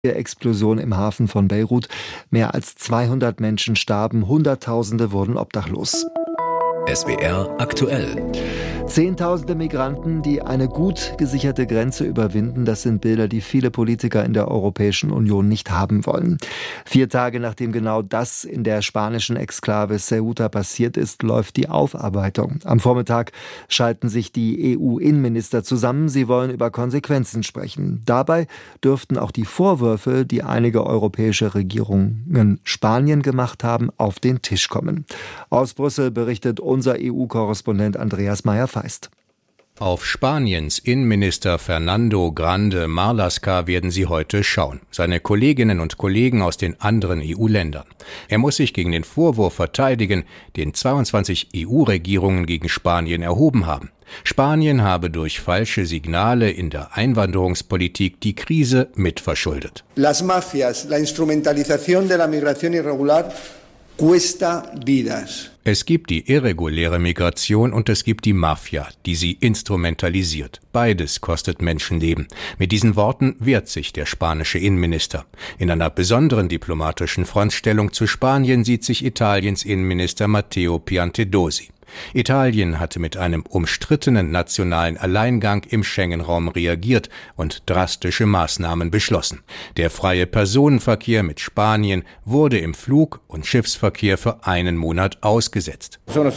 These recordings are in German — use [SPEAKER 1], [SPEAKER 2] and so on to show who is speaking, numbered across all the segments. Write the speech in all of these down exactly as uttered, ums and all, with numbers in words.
[SPEAKER 1] Explosion im Hafen von Beirut. Mehr als zweihundert Menschen starben, Hunderttausende wurden obdachlos.
[SPEAKER 2] S W R aktuell.
[SPEAKER 1] Zehntausende Migranten, die eine gut gesicherte Grenze überwinden, das sind Bilder, die viele Politiker in der Europäischen Union nicht haben wollen. Vier Tage nachdem genau das in der spanischen Exklave Ceuta passiert ist, läuft die Aufarbeitung. Am Vormittag schalten sich die E U-Innenminister zusammen. Sie wollen über Konsequenzen sprechen. Dabei dürften auch die Vorwürfe, die einige europäische Regierungen Spanien gemacht haben, auf den Tisch kommen. Aus Brüssel berichtet unser E U-Korrespondent Andreas Meyer-Feist.
[SPEAKER 3] Auf Spaniens Innenminister Fernando Grande Marlaska werden sie heute schauen. Seine Kolleginnen und Kollegen aus den anderen E U-Ländern. Er muss sich gegen den Vorwurf verteidigen, den zweiundzwanzig E U-Regierungen gegen Spanien erhoben haben. Spanien habe durch falsche Signale in der Einwanderungspolitik die Krise mitverschuldet.
[SPEAKER 4] Las mafias, la instrumentalización de la migración irregular cuesta vidas.
[SPEAKER 3] Es gibt die irreguläre Migration und es gibt die Mafia, die sie instrumentalisiert. Beides kostet Menschenleben. Mit diesen Worten wehrt sich der spanische Innenminister. In einer besonderen diplomatischen Frontstellung zu Spanien sieht sich Italiens Innenminister Matteo Piantedosi. Italien hatte mit einem umstrittenen nationalen Alleingang im Schengen-Raum reagiert und drastische Maßnahmen beschlossen. Der freie Personenverkehr mit Spanien wurde im Flug- und Schiffsverkehr für einen Monat ausgesetzt.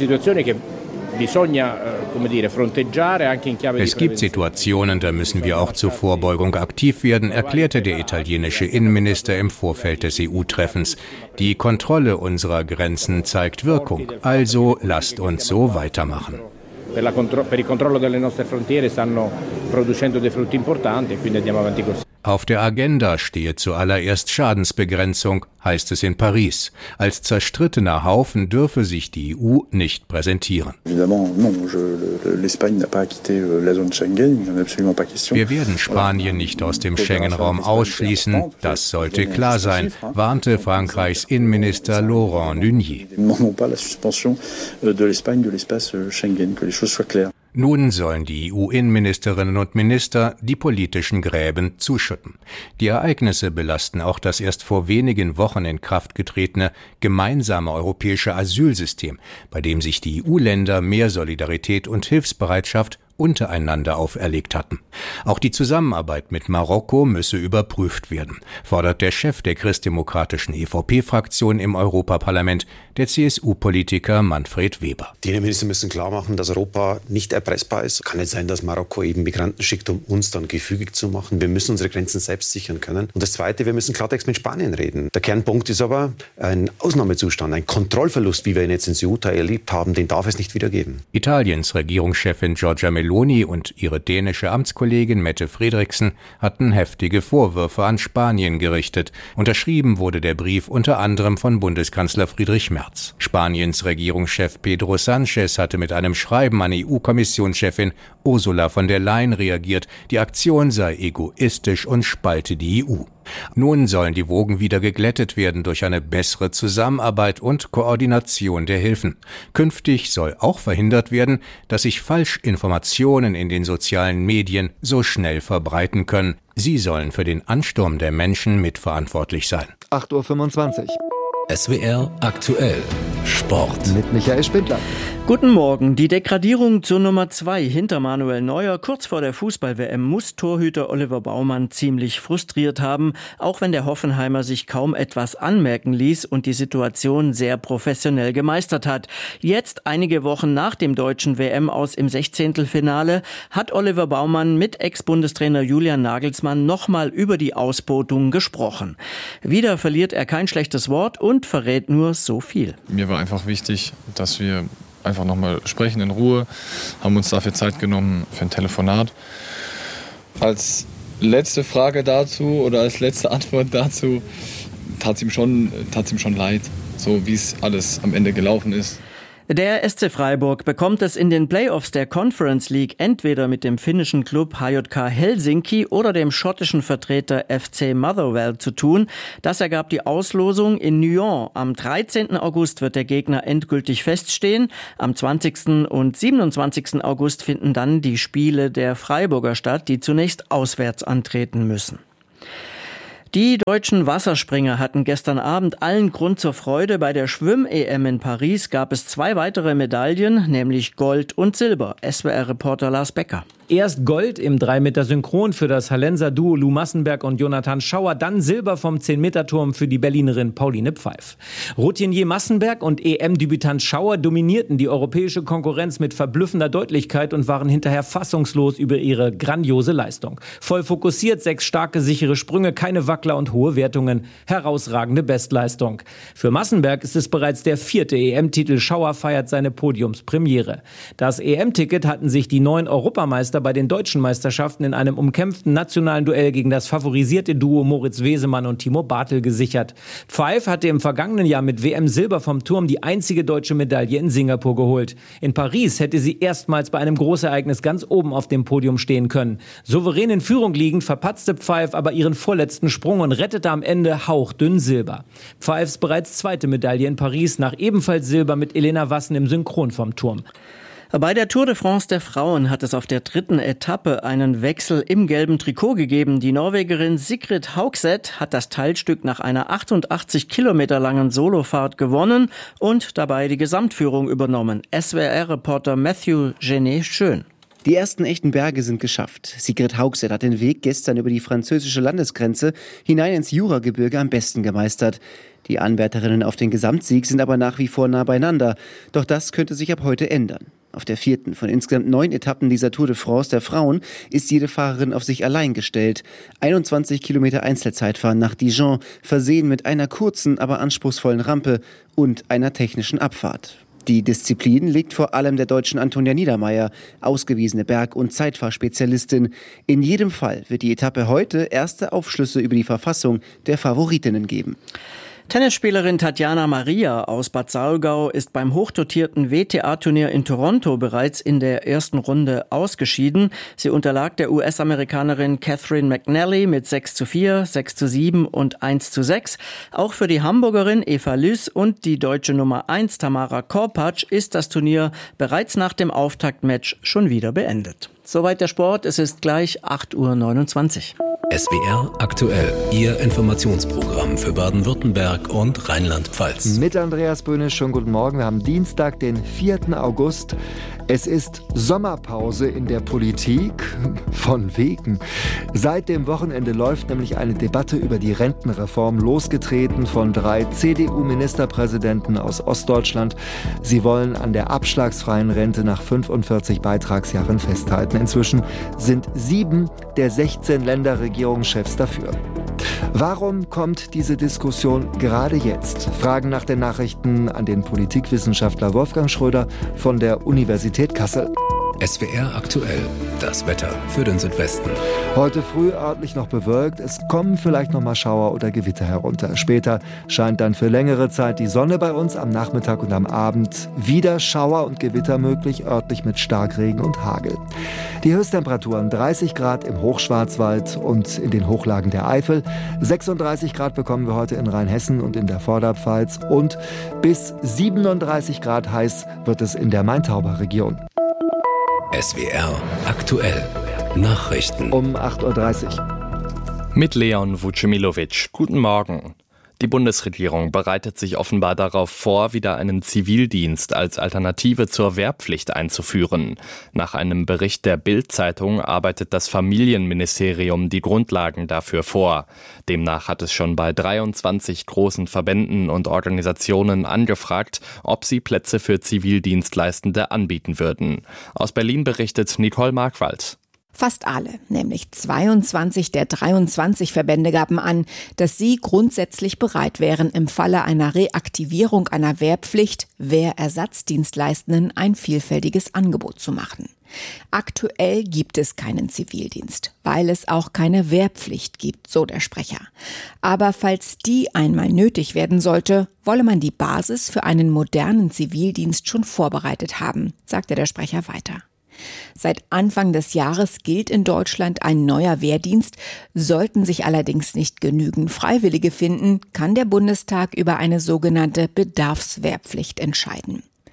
[SPEAKER 3] Es gibt Situationen, da müssen wir auch zur Vorbeugung aktiv werden, erklärte der italienische Innenminister im Vorfeld des E U-Treffens. Die Kontrolle unserer Grenzen zeigt Wirkung, also lasst uns so weitermachen. Auf der Agenda stehe zuallererst Schadensbegrenzung, heißt es in Paris. Als zerstrittener Haufen dürfe sich die E U nicht präsentieren. Wir werden Spanien nicht aus dem Schengen-Raum ausschließen, das sollte klar sein, warnte Frankreichs Innenminister Laurent Nunez. Nun sollen die E U-Innenministerinnen und Minister die politischen Gräben zuschütten. Die Ereignisse belasten auch das erst vor wenigen Wochen in Kraft getretene gemeinsame europäische Asylsystem, bei dem sich die E U-Länder mehr Solidarität und Hilfsbereitschaft untereinander auferlegt hatten. Auch die Zusammenarbeit mit Marokko müsse überprüft werden, fordert der Chef der christdemokratischen E V P-Fraktion im Europaparlament, der C S U-Politiker Manfred Weber.
[SPEAKER 5] Die Innenminister müssen klar machen, dass Europa nicht erpressbar ist. Kann nicht sein, dass Marokko eben Migranten schickt, um uns dann gefügig zu machen. Wir müssen unsere Grenzen selbst sichern können. Und das Zweite, wir müssen Klartext mit Spanien reden. Der Kernpunkt ist aber ein Ausnahmezustand, ein Kontrollverlust, wie wir ihn jetzt in Ceuta erlebt haben, den darf es nicht wieder geben.
[SPEAKER 3] Italiens Regierungschefin Giorgia Meloni und ihre dänische Amtskollegin Mette Frederiksen hatten heftige Vorwürfe an Spanien gerichtet. Unterschrieben wurde der Brief unter anderem von Bundeskanzler Friedrich Merz. Spaniens Regierungschef Pedro Sánchez hatte mit einem Schreiben an E U-Kommissionschefin Ursula von der Leyen reagiert, die Aktion sei egoistisch und spalte die E U. Nun sollen die Wogen wieder geglättet werden durch eine bessere Zusammenarbeit und Koordination der Hilfen. Künftig soll auch verhindert werden, dass sich Falschinformationen in den sozialen Medien so schnell verbreiten können. Sie sollen für den Ansturm der Menschen mitverantwortlich sein.
[SPEAKER 1] acht Uhr fünfundzwanzig.
[SPEAKER 2] S W R aktuell. Sport.
[SPEAKER 1] Mit Michael Spindler.
[SPEAKER 6] Guten Morgen. Die Degradierung zur Nummer zwei hinter Manuel Neuer kurz vor der Fußball-W M muss Torhüter Oliver Baumann ziemlich frustriert haben, auch wenn der Hoffenheimer sich kaum etwas anmerken ließ und die Situation sehr professionell gemeistert hat. Jetzt, einige Wochen nach dem deutschen W M-Aus im Sechzehntelfinale, hat Oliver Baumann mit Ex-Bundestrainer Julian Nagelsmann nochmal über die Ausbotung gesprochen. Wieder verliert er kein schlechtes Wort und verrät nur so viel.
[SPEAKER 7] Mir war einfach wichtig, dass wir einfach nochmal sprechen in Ruhe, haben uns dafür Zeit genommen für ein Telefonat. Als letzte Frage dazu oder als letzte Antwort dazu tat es ihm schon, tat es ihm schon leid, so wie es alles am Ende gelaufen ist.
[SPEAKER 6] Der S C Freiburg bekommt es in den Playoffs der Conference League entweder mit dem finnischen Club H J K Helsinki oder dem schottischen Vertreter F C Motherwell zu tun. Das ergab die Auslosung in Nyon. Am dreizehnten August wird der Gegner endgültig feststehen. Am zwanzigsten und siebenundzwanzigsten August finden dann die Spiele der Freiburger statt, die zunächst auswärts antreten müssen. Die deutschen Wasserspringer hatten gestern Abend allen Grund zur Freude. Bei der Schwimm-E M in Paris gab es zwei weitere Medaillen, nämlich Gold und Silber. S W R-Reporter Lars Becker.
[SPEAKER 8] Erst Gold im drei Meter Synchron für das Hallenser Duo Lou Massenberg und Jonathan Schauer, dann Silber vom zehn Meter Turm für die Berlinerin Pauline Pfeif. Routinier Massenberg und E M-Debütant Schauer dominierten die europäische Konkurrenz mit verblüffender Deutlichkeit und waren hinterher fassungslos über ihre grandiose Leistung. Voll fokussiert, sechs starke, sichere Sprünge, keine Wackler und hohe Wertungen. Herausragende Bestleistung. Für Massenberg ist es bereits der vierte E M-Titel. Schauer feiert seine Podiumspremiere. Das E M-Ticket hatten sich die neuen Europameister bei den deutschen Meisterschaften in einem umkämpften nationalen Duell gegen das favorisierte Duo Moritz Wesemann und Timo Bartel gesichert. Pfeif hatte im vergangenen Jahr mit W M-Silber vom Turm die einzige deutsche Medaille in Singapur geholt. In Paris hätte sie erstmals bei einem Großereignis ganz oben auf dem Podium stehen können. Souverän in Führung liegend verpatzte Pfeif aber ihren vorletzten Sprung und rettete am Ende hauchdünn Silber. Pfeifs bereits zweite Medaille in Paris nach ebenfalls Silber mit Elena Wassen im Synchron vom Turm.
[SPEAKER 6] Bei der Tour de France der Frauen hat es auf der dritten Etappe einen Wechsel im gelben Trikot gegeben. Die Norwegerin Sigrid Haugseth hat das Teilstück nach einer achtundachtzig Kilometer langen Solofahrt gewonnen und dabei die Gesamtführung übernommen. S W R-Reporter Matthew Genet-Schön.
[SPEAKER 9] Die ersten echten Berge sind geschafft. Sigrid Haugseth hat den Weg gestern über die französische Landesgrenze hinein ins Juragebirge am besten gemeistert. Die Anwärterinnen auf den Gesamtsieg sind aber nach wie vor nah beieinander. Doch das könnte sich ab heute ändern. Auf der vierten von insgesamt neun Etappen dieser Tour de France der Frauen ist jede Fahrerin auf sich allein gestellt. einundzwanzig Kilometer Einzelzeitfahren nach Dijon, versehen mit einer kurzen, aber anspruchsvollen Rampe und einer technischen Abfahrt. Die Disziplin liegt vor allem der Deutschen Antonia Niedermeier, ausgewiesene Berg- und Zeitfahrspezialistin. In jedem Fall wird die Etappe heute erste Aufschlüsse über die Verfassung der Favoritinnen geben.
[SPEAKER 6] Tennisspielerin Tatjana Maria aus Bad Saulgau ist beim hochdotierten W T A-Turnier in Toronto bereits in der ersten Runde ausgeschieden. Sie unterlag der U S-Amerikanerin Catherine McNally mit sechs zu vier, sechs zu sieben und eins zu sechs. Auch für die Hamburgerin Eva Lüß und die deutsche Nummer eins Tamara Korpatsch ist das Turnier bereits nach dem Auftaktmatch schon wieder beendet. Soweit der Sport, es ist gleich acht Uhr neunundzwanzig.
[SPEAKER 2] S W R aktuell, Ihr Informationsprogramm für Baden-Württemberg und Rheinland-Pfalz.
[SPEAKER 1] Mit Andreas Böhnisch, schönen guten Morgen. Wir haben Dienstag, den vierten August. Es ist Sommerpause in der Politik. Von wegen. Seit dem Wochenende läuft nämlich eine Debatte über die Rentenreform, losgetreten von drei C D U-Ministerpräsidenten aus Ostdeutschland. Sie wollen an der abschlagsfreien Rente nach fünfundvierzig Beitragsjahren festhalten. Inzwischen sind sieben der sechzehn Länderregierungschefs dafür. Warum kommt diese Diskussion gerade jetzt? Fragen nach den Nachrichten an den Politikwissenschaftler Wolfgang Schröder von der Universität Kassel.
[SPEAKER 2] S W R aktuell, das Wetter für den Südwesten.
[SPEAKER 1] Heute früh örtlich noch bewölkt. Es kommen vielleicht noch mal Schauer oder Gewitter herunter. Später scheint dann für längere Zeit die Sonne bei uns. Am Nachmittag und am Abend wieder Schauer und Gewitter möglich, örtlich mit Starkregen und Hagel. Die Höchsttemperaturen dreißig Grad im Hochschwarzwald und in den Hochlagen der Eifel. sechsunddreißig Grad bekommen wir heute in Rheinhessen und in der Vorderpfalz. Und bis siebenunddreißig Grad heiß wird es in der Main-Tauber-Region.
[SPEAKER 2] S W R aktuell. Nachrichten.
[SPEAKER 1] Um acht Uhr dreißig.
[SPEAKER 10] Mit Leon Vucemilovic. Guten Morgen. Die Bundesregierung bereitet sich offenbar darauf vor, wieder einen Zivildienst als Alternative zur Wehrpflicht einzuführen. Nach einem Bericht der Bild-Zeitung arbeitet das Familienministerium die Grundlagen dafür vor. Demnach hat es schon bei dreiundzwanzig großen Verbänden und Organisationen angefragt, ob sie Plätze für Zivildienstleistende anbieten würden. Aus Berlin berichtet Nicole Markwald.
[SPEAKER 11] Fast alle, nämlich zweiundzwanzig der dreiundzwanzig Verbände gaben an, dass sie grundsätzlich bereit wären, im Falle einer Reaktivierung einer Wehrpflicht Wehrersatzdienstleistenden ein vielfältiges Angebot zu machen. Aktuell gibt es keinen Zivildienst, weil es auch keine Wehrpflicht gibt, so der Sprecher. Aber falls die einmal nötig werden sollte, wolle man die Basis für einen modernen Zivildienst schon vorbereitet haben, sagte der Sprecher weiter. Seit Anfang des Jahres gilt in Deutschland ein neuer Wehrdienst. Sollten sich allerdings nicht genügend Freiwillige finden, kann der Bundestag über eine sogenannte Bedarfswehrpflicht entscheiden.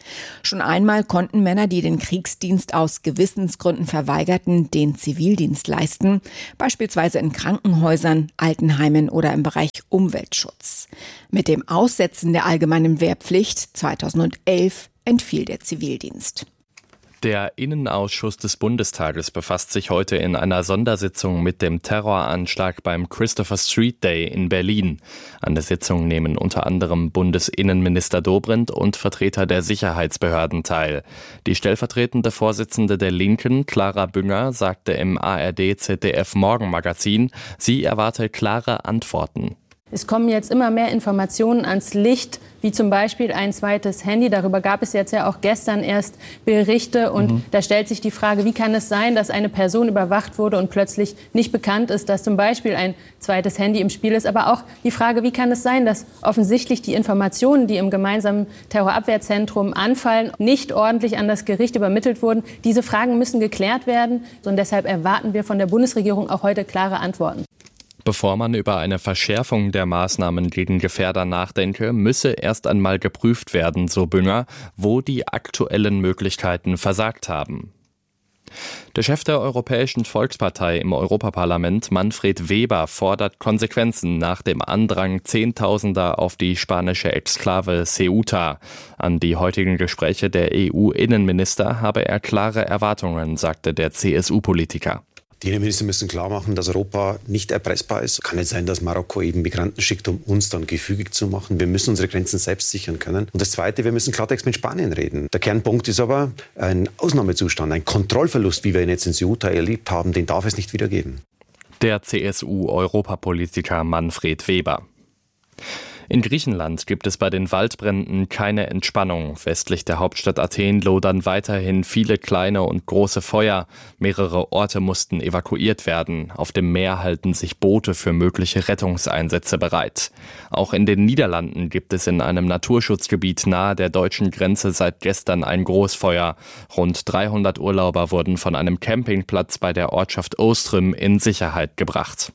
[SPEAKER 11] Schon einmal konnten Männer, die den Kriegsdienst aus Gewissensgründen verweigerten, den Zivildienst leisten, beispielsweise in Krankenhäusern, Altenheimen oder im Bereich Umweltschutz. Mit dem Aussetzen der allgemeinen Wehrpflicht zweitausendelf entfiel der Zivildienst.
[SPEAKER 10] Der Innenausschuss des Bundestages befasst sich heute in einer Sondersitzung mit dem Terroranschlag beim Christopher Street Day in Berlin. An der Sitzung nehmen unter anderem Bundesinnenminister Dobrindt und Vertreter der Sicherheitsbehörden teil. Die stellvertretende Vorsitzende der Linken, Clara Bünger, sagte im A R D-Z D F-Morgenmagazin, sie erwarte klare Antworten.
[SPEAKER 12] Es kommen jetzt immer mehr Informationen ans Licht, wie zum Beispiel ein zweites Handy. Darüber gab es jetzt ja auch gestern erst Berichte. Und mhm. da stellt sich die Frage, wie kann es sein, dass eine Person überwacht wurde und plötzlich nicht bekannt ist, dass zum Beispiel ein zweites Handy im Spiel ist. Aber auch die Frage, wie kann es sein, dass offensichtlich die Informationen, die im gemeinsamen Terrorabwehrzentrum anfallen, nicht ordentlich an das Gericht übermittelt wurden. Diese Fragen müssen geklärt werden. Und deshalb erwarten wir von der Bundesregierung auch heute klare Antworten.
[SPEAKER 10] Bevor man über eine Verschärfung der Maßnahmen gegen Gefährder nachdenke, müsse erst einmal geprüft werden, so Bünger, wo die aktuellen Möglichkeiten versagt haben. Der Chef der Europäischen Volkspartei im Europaparlament, Manfred Weber, fordert Konsequenzen nach dem Andrang Zehntausender auf die spanische Exklave Ceuta. An die heutigen Gespräche der E U-Innenminister habe er klare Erwartungen, sagte der C S U-Politiker.
[SPEAKER 5] Die Innenminister müssen klar machen, dass Europa nicht erpressbar ist. Kann nicht sein, dass Marokko eben Migranten schickt, um uns dann gefügig zu machen. Wir müssen unsere Grenzen selbst sichern können. Und das Zweite, wir müssen Klartext mit Spanien reden. Der Kernpunkt ist aber ein Ausnahmezustand, ein Kontrollverlust, wie wir ihn jetzt in Ceuta erlebt haben, den darf es nicht wieder geben.
[SPEAKER 10] Der C S U-Europapolitiker Manfred Weber. In Griechenland gibt es bei den Waldbränden keine Entspannung. Westlich der Hauptstadt Athen lodern weiterhin viele kleine und große Feuer. Mehrere Orte mussten evakuiert werden. Auf dem Meer halten sich Boote für mögliche Rettungseinsätze bereit. Auch in den Niederlanden gibt es in einem Naturschutzgebiet nahe der deutschen Grenze seit gestern ein Großfeuer. Rund dreihundert Urlauber wurden von einem Campingplatz bei der Ortschaft Ostrüm in Sicherheit gebracht.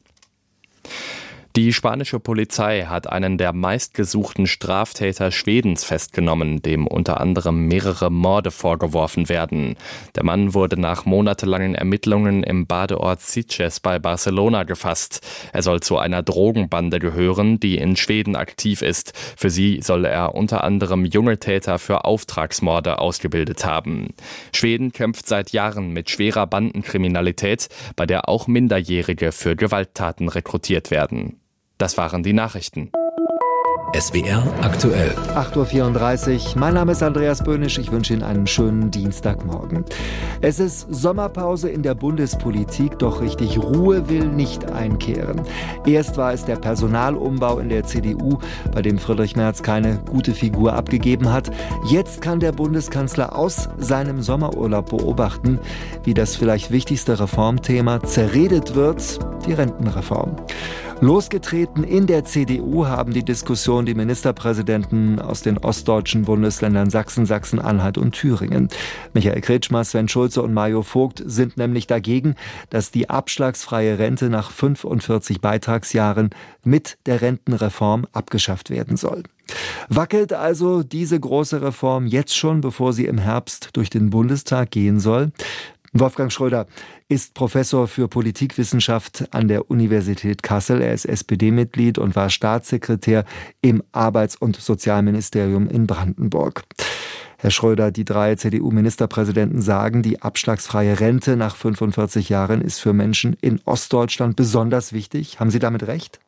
[SPEAKER 10] Die spanische Polizei hat einen der meistgesuchten Straftäter Schwedens festgenommen, dem unter anderem mehrere Morde vorgeworfen werden. Der Mann wurde nach monatelangen Ermittlungen im Badeort Sitges bei Barcelona gefasst. Er soll zu einer Drogenbande gehören, die in Schweden aktiv ist. Für sie soll er unter anderem junge Täter für Auftragsmorde ausgebildet haben. Schweden kämpft seit Jahren mit schwerer Bandenkriminalität, bei der auch Minderjährige für Gewalttaten rekrutiert werden. Das waren die Nachrichten.
[SPEAKER 2] S W R aktuell.
[SPEAKER 1] acht Uhr vierunddreißig. Mein Name ist Andreas Böhnisch. Ich wünsche Ihnen einen schönen Dienstagmorgen. Es ist Sommerpause in der Bundespolitik, doch richtig Ruhe will nicht einkehren. Erst war es der Personalumbau in der C D U, bei dem Friedrich Merz keine gute Figur abgegeben hat. Jetzt kann der Bundeskanzler aus seinem Sommerurlaub beobachten, wie das vielleicht wichtigste Reformthema zerredet wird, die Rentenreform. Losgetreten in der C D U haben die Diskussion die Ministerpräsidenten aus den ostdeutschen Bundesländern Sachsen, Sachsen-Anhalt und Thüringen. Michael Kretschmer, Sven Schulze und Mario Vogt sind nämlich dagegen, dass die abschlagsfreie Rente nach fünfundvierzig Beitragsjahren mit der Rentenreform abgeschafft werden soll. Wackelt also diese große Reform jetzt schon, bevor sie im Herbst durch den Bundestag gehen soll? Wolfgang Schröder ist Professor für Politikwissenschaft an der Universität Kassel. Er ist S P D-Mitglied und war Staatssekretär im Arbeits- und Sozialministerium in Brandenburg. Herr Schröder, die drei C D U-Ministerpräsidenten sagen, die abschlagsfreie Rente nach fünfundvierzig Jahren ist für Menschen in Ostdeutschland besonders wichtig. Haben Sie damit recht?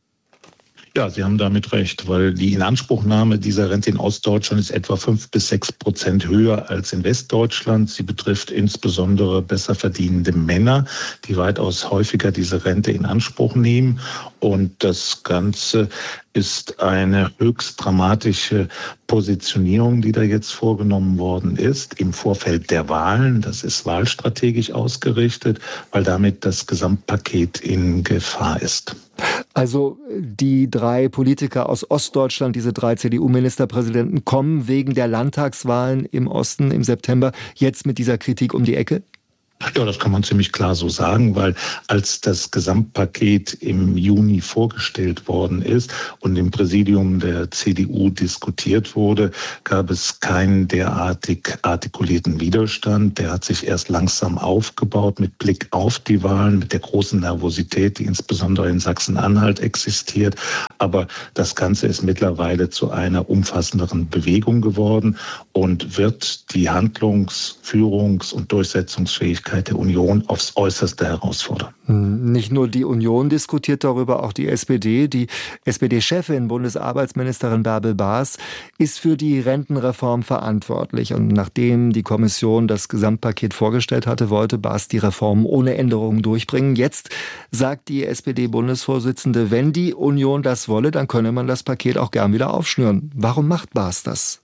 [SPEAKER 13] Ja, Sie haben damit recht, weil die Inanspruchnahme dieser Rente in Ostdeutschland ist etwa fünf bis sechs Prozent höher als in Westdeutschland. Sie betrifft insbesondere besser verdienende Männer, die weitaus häufiger diese Rente in Anspruch nehmen. Und das Ganze ist eine höchst dramatische Positionierung, die da jetzt vorgenommen worden ist im Vorfeld der Wahlen. Das ist wahlstrategisch ausgerichtet, weil damit das Gesamtpaket in Gefahr ist.
[SPEAKER 1] Also die drei Politiker aus Ostdeutschland, diese drei C D U-Ministerpräsidenten, kommen wegen der Landtagswahlen im Osten im September jetzt mit dieser Kritik um die Ecke?
[SPEAKER 13] Ja, das kann man ziemlich klar so sagen, weil als das Gesamtpaket im Juni vorgestellt worden ist und im Präsidium der C D U diskutiert wurde, gab es keinen derartig artikulierten Widerstand. Der hat sich erst langsam aufgebaut mit Blick auf die Wahlen, mit der großen Nervosität, die insbesondere in Sachsen-Anhalt existiert. Aber das Ganze ist mittlerweile zu einer umfassenderen Bewegung geworden und wird die Handlungs-, Führungs- und Durchsetzungsfähigkeit der Union aufs Äußerste herausfordern.
[SPEAKER 1] Nicht nur die Union diskutiert darüber, auch die S P D. Die S P D-Chefin, Bundesarbeitsministerin Bärbel Baas, ist für die Rentenreform verantwortlich. Und nachdem die Kommission das Gesamtpaket vorgestellt hatte, wollte Baas die Reform ohne Änderungen durchbringen. Jetzt sagt die S P D-Bundesvorsitzende, wenn die Union das wolle, dann könne man das Paket auch gern wieder aufschnüren. Warum macht Baas das?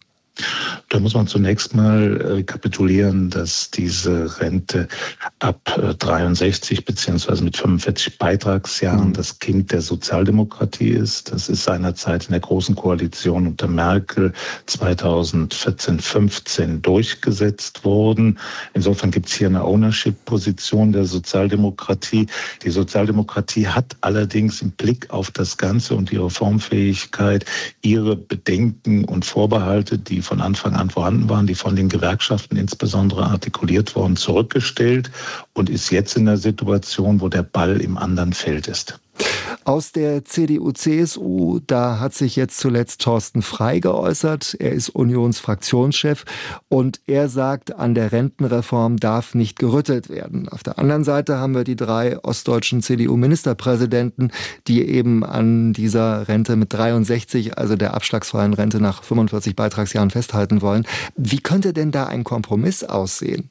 [SPEAKER 13] Da muss man zunächst mal rekapitulieren, dass diese Rente ab dreiundsechzig beziehungsweise mit fünfundvierzig Beitragsjahren das Kind der Sozialdemokratie ist. Das ist seinerzeit in der Großen Koalition unter Merkel zweitausendvierzehn fünfzehn durchgesetzt worden. Insofern gibt es hier eine Ownership-Position der Sozialdemokratie. Die Sozialdemokratie hat allerdings im Blick auf das Ganze und die Reformfähigkeit ihre Bedenken und Vorbehalte, die von Anfang an vorhanden waren, die von den Gewerkschaften insbesondere artikuliert worden, zurückgestellt und ist jetzt in der Situation, wo der Ball im anderen Feld ist.
[SPEAKER 1] Aus der C D U C S U, da hat sich jetzt zuletzt Thorsten Frey geäußert. Er ist Unionsfraktionschef und er sagt, an der Rentenreform darf nicht gerüttelt werden. Auf der anderen Seite haben wir die drei ostdeutschen C D U-Ministerpräsidenten, die eben an dieser Rente mit dreiundsechzig, also der abschlagsfreien Rente nach fünfundvierzig Beitragsjahren, festhalten wollen. Wie könnte denn da ein Kompromiss aussehen?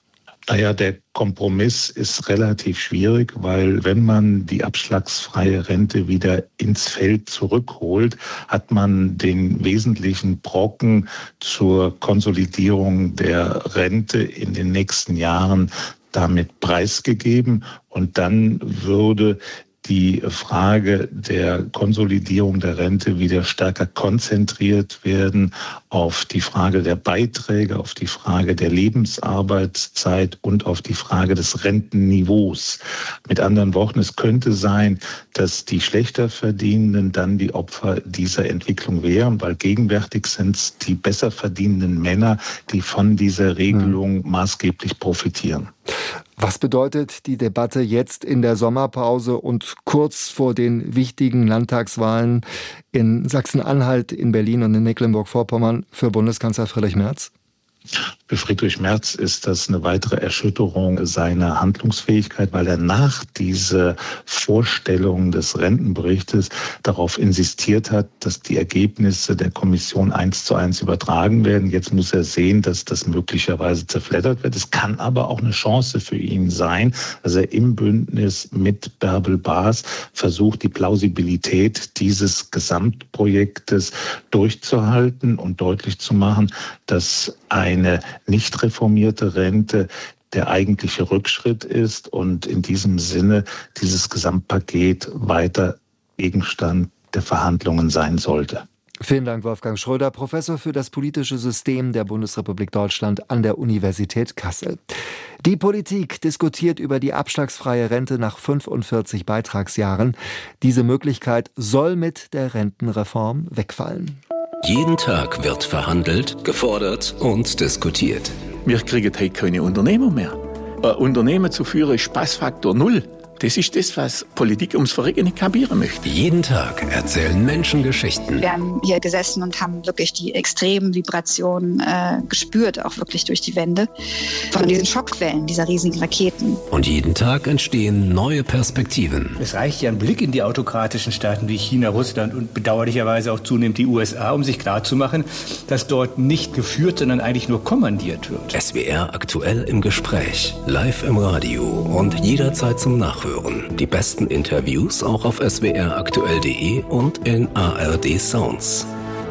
[SPEAKER 13] Naja, der Kompromiss ist relativ schwierig, weil wenn man die abschlagsfreie Rente wieder ins Feld zurückholt, hat man den wesentlichen Brocken zur Konsolidierung der Rente in den nächsten Jahren damit preisgegeben. Und dann würde die Frage der Konsolidierung der Rente wieder stärker konzentriert werden auf die Frage der Beiträge, auf die Frage der Lebensarbeitszeit und auf die Frage des Rentenniveaus. Mit anderen Worten, es könnte sein, dass die schlechter Verdienenden dann die Opfer dieser Entwicklung wären, weil gegenwärtig sind es die besser verdienenden Männer, die von dieser Regelung mhm. maßgeblich profitieren.
[SPEAKER 1] Was bedeutet die Debatte jetzt in der Sommerpause und kurz vor den wichtigen Landtagswahlen in Sachsen-Anhalt, in Berlin und in Mecklenburg-Vorpommern für Bundeskanzler Friedrich Merz?
[SPEAKER 13] Für Friedrich Merz ist das eine weitere Erschütterung seiner Handlungsfähigkeit, weil er nach dieser Vorstellung des Rentenberichtes darauf insistiert hat, dass die Ergebnisse der Kommission eins zu eins übertragen werden. Jetzt muss er sehen, dass das möglicherweise zerfleddert wird. Es kann aber auch eine Chance für ihn sein, dass er im Bündnis mit Bärbel Baas versucht, die Plausibilität dieses Gesamtprojektes durchzuhalten und deutlich zu machen, dass eine nicht reformierte Rente der eigentliche Rückschritt ist und in diesem Sinne dieses Gesamtpaket weiter Gegenstand der Verhandlungen sein sollte.
[SPEAKER 1] Vielen Dank, Wolfgang Schröder, Professor für das politische System der Bundesrepublik Deutschland an der Universität Kassel. Die Politik diskutiert über die abschlagsfreie Rente nach fünfundvierzig Beitragsjahren. Diese Möglichkeit soll mit der Rentenreform wegfallen.
[SPEAKER 2] Jeden Tag wird verhandelt, gefordert und diskutiert.
[SPEAKER 14] Wir kriegen heute keine Unternehmer mehr. Ein Unternehmen zu führen ist Spaßfaktor null. Das ist das, was Politik ums Verrecken nicht kapieren möchte.
[SPEAKER 2] Jeden Tag erzählen Menschen Geschichten.
[SPEAKER 15] Wir haben hier gesessen und haben wirklich die extremen Vibrationen äh, gespürt, auch wirklich durch die Wände. Von diesen Schockwellen, dieser riesigen Raketen.
[SPEAKER 2] Und jeden Tag entstehen neue Perspektiven.
[SPEAKER 16] Es reicht ja ein Blick in die autokratischen Staaten wie China, Russland und bedauerlicherweise auch zunehmend die U S A, um sich klarzumachen, dass dort nicht geführt, sondern eigentlich nur kommandiert wird.
[SPEAKER 2] S W R aktuell im Gespräch, live im Radio und jederzeit zum Nachhören. Die besten Interviews auch auf s w r aktuell punkt de und in A R D Sounds.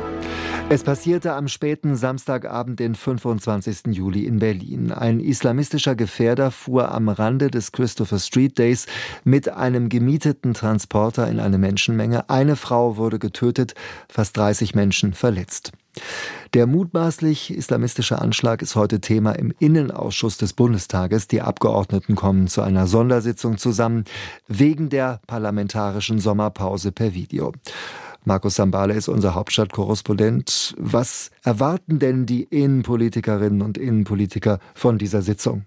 [SPEAKER 1] Es passierte am späten Samstagabend, den fünfundzwanzigsten Juli in Berlin. Ein islamistischer Gefährder fuhr am Rande des Christopher Street Days mit einem gemieteten Transporter in eine Menschenmenge. Eine Frau wurde getötet, fast dreißig Menschen verletzt. Der mutmaßlich islamistische Anschlag ist heute Thema im Innenausschuss des Bundestages. Die Abgeordneten kommen zu einer Sondersitzung zusammen, wegen der parlamentarischen Sommerpause per Video. Markus Sambale ist unser Hauptstadtkorrespondent. Was erwarten denn die Innenpolitikerinnen und Innenpolitiker von dieser Sitzung?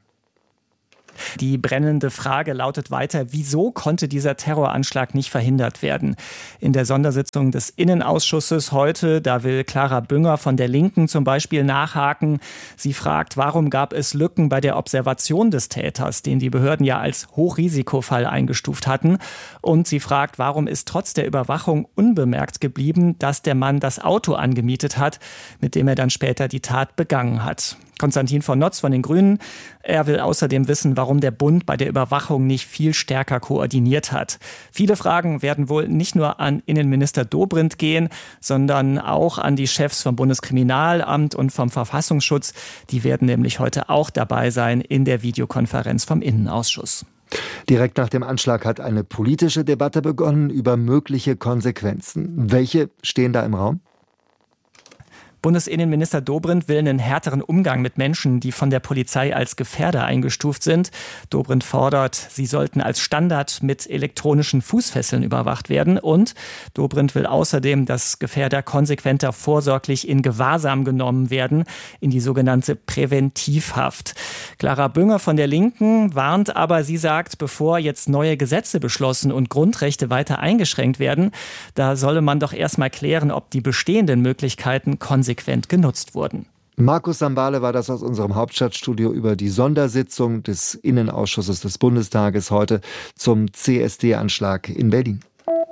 [SPEAKER 17] Die brennende Frage lautet weiter, wieso konnte dieser Terroranschlag nicht verhindert werden? In der Sondersitzung des Innenausschusses heute, da will Clara Bünger von der Linken zum Beispiel nachhaken. Sie fragt, warum gab es Lücken bei der Observation des Täters, den die Behörden ja als Hochrisikofall eingestuft hatten? Und sie fragt, warum ist trotz der Überwachung unbemerkt geblieben, dass der Mann das Auto angemietet hat, mit dem er dann später die Tat begangen hat? Konstantin von Notz von den Grünen. Er will außerdem wissen, warum der Bund bei der Überwachung nicht viel stärker koordiniert hat. Viele Fragen werden wohl nicht nur an Innenminister Dobrindt gehen, sondern auch an die Chefs vom Bundeskriminalamt und vom Verfassungsschutz. Die werden nämlich heute auch dabei sein in der Videokonferenz vom Innenausschuss.
[SPEAKER 1] Direkt nach dem Anschlag hat eine politische Debatte begonnen über mögliche Konsequenzen. Welche stehen da im Raum?
[SPEAKER 17] Bundesinnenminister Dobrindt will einen härteren Umgang mit Menschen, die von der Polizei als Gefährder eingestuft sind. Dobrindt fordert, sie sollten als Standard mit elektronischen Fußfesseln überwacht werden. Und Dobrindt will außerdem, dass Gefährder konsequenter vorsorglich in Gewahrsam genommen werden, in die sogenannte Präventivhaft. Clara Bünger von der Linken warnt aber, sie sagt, bevor jetzt neue Gesetze beschlossen und Grundrechte weiter eingeschränkt werden, da solle man doch erstmal klären, ob die bestehenden Möglichkeiten konsequent genutzt wurden.
[SPEAKER 1] Markus Sambale war das aus unserem Hauptstadtstudio über die Sondersitzung des Innenausschusses des Bundestages heute zum C S D-Anschlag in Berlin.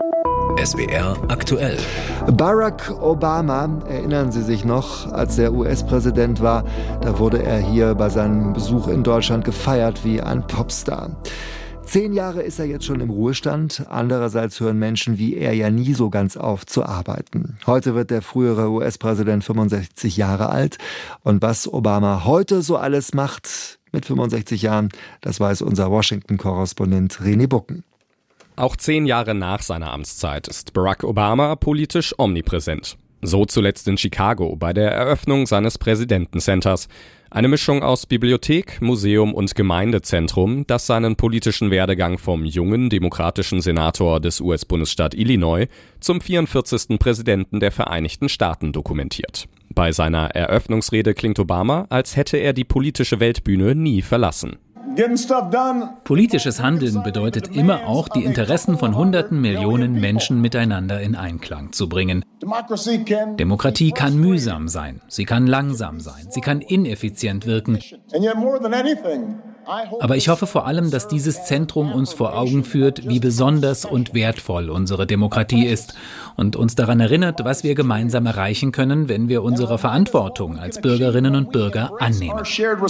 [SPEAKER 2] S W R aktuell.
[SPEAKER 1] Barack Obama, erinnern Sie sich noch, als er U S-Präsident war, da wurde er hier bei seinem Besuch in Deutschland gefeiert wie ein Popstar. Zehn Jahre ist er jetzt schon im Ruhestand. Andererseits hören Menschen wie er ja nie so ganz auf zu arbeiten. Heute wird der frühere U S-Präsident fünfundsechzig Jahre alt. Und was Obama heute so alles macht mit fünfundsechzig Jahren, das weiß unser Washington-Korrespondent René Bucken.
[SPEAKER 18] Auch zehn Jahre nach seiner Amtszeit ist Barack Obama politisch omnipräsent. So zuletzt in Chicago bei der Eröffnung seines Präsidentencenters. Eine Mischung aus Bibliothek, Museum und Gemeindezentrum, das seinen politischen Werdegang vom jungen demokratischen Senator des U S-Bundesstaat Illinois zum vierundvierzigsten Präsidenten der Vereinigten Staaten dokumentiert. Bei seiner Eröffnungsrede klingt Obama, als hätte er die politische Weltbühne nie verlassen.
[SPEAKER 19] Politisches Handeln bedeutet immer auch, die Interessen von hunderten Millionen Menschen miteinander in Einklang zu bringen. Demokratie kann mühsam sein, sie kann langsam sein, sie kann ineffizient wirken. Aber ich hoffe vor allem, dass dieses Zentrum uns vor Augen führt, wie besonders und wertvoll unsere Demokratie ist und uns daran erinnert, was wir gemeinsam erreichen können, wenn wir unsere Verantwortung als Bürgerinnen und Bürger annehmen.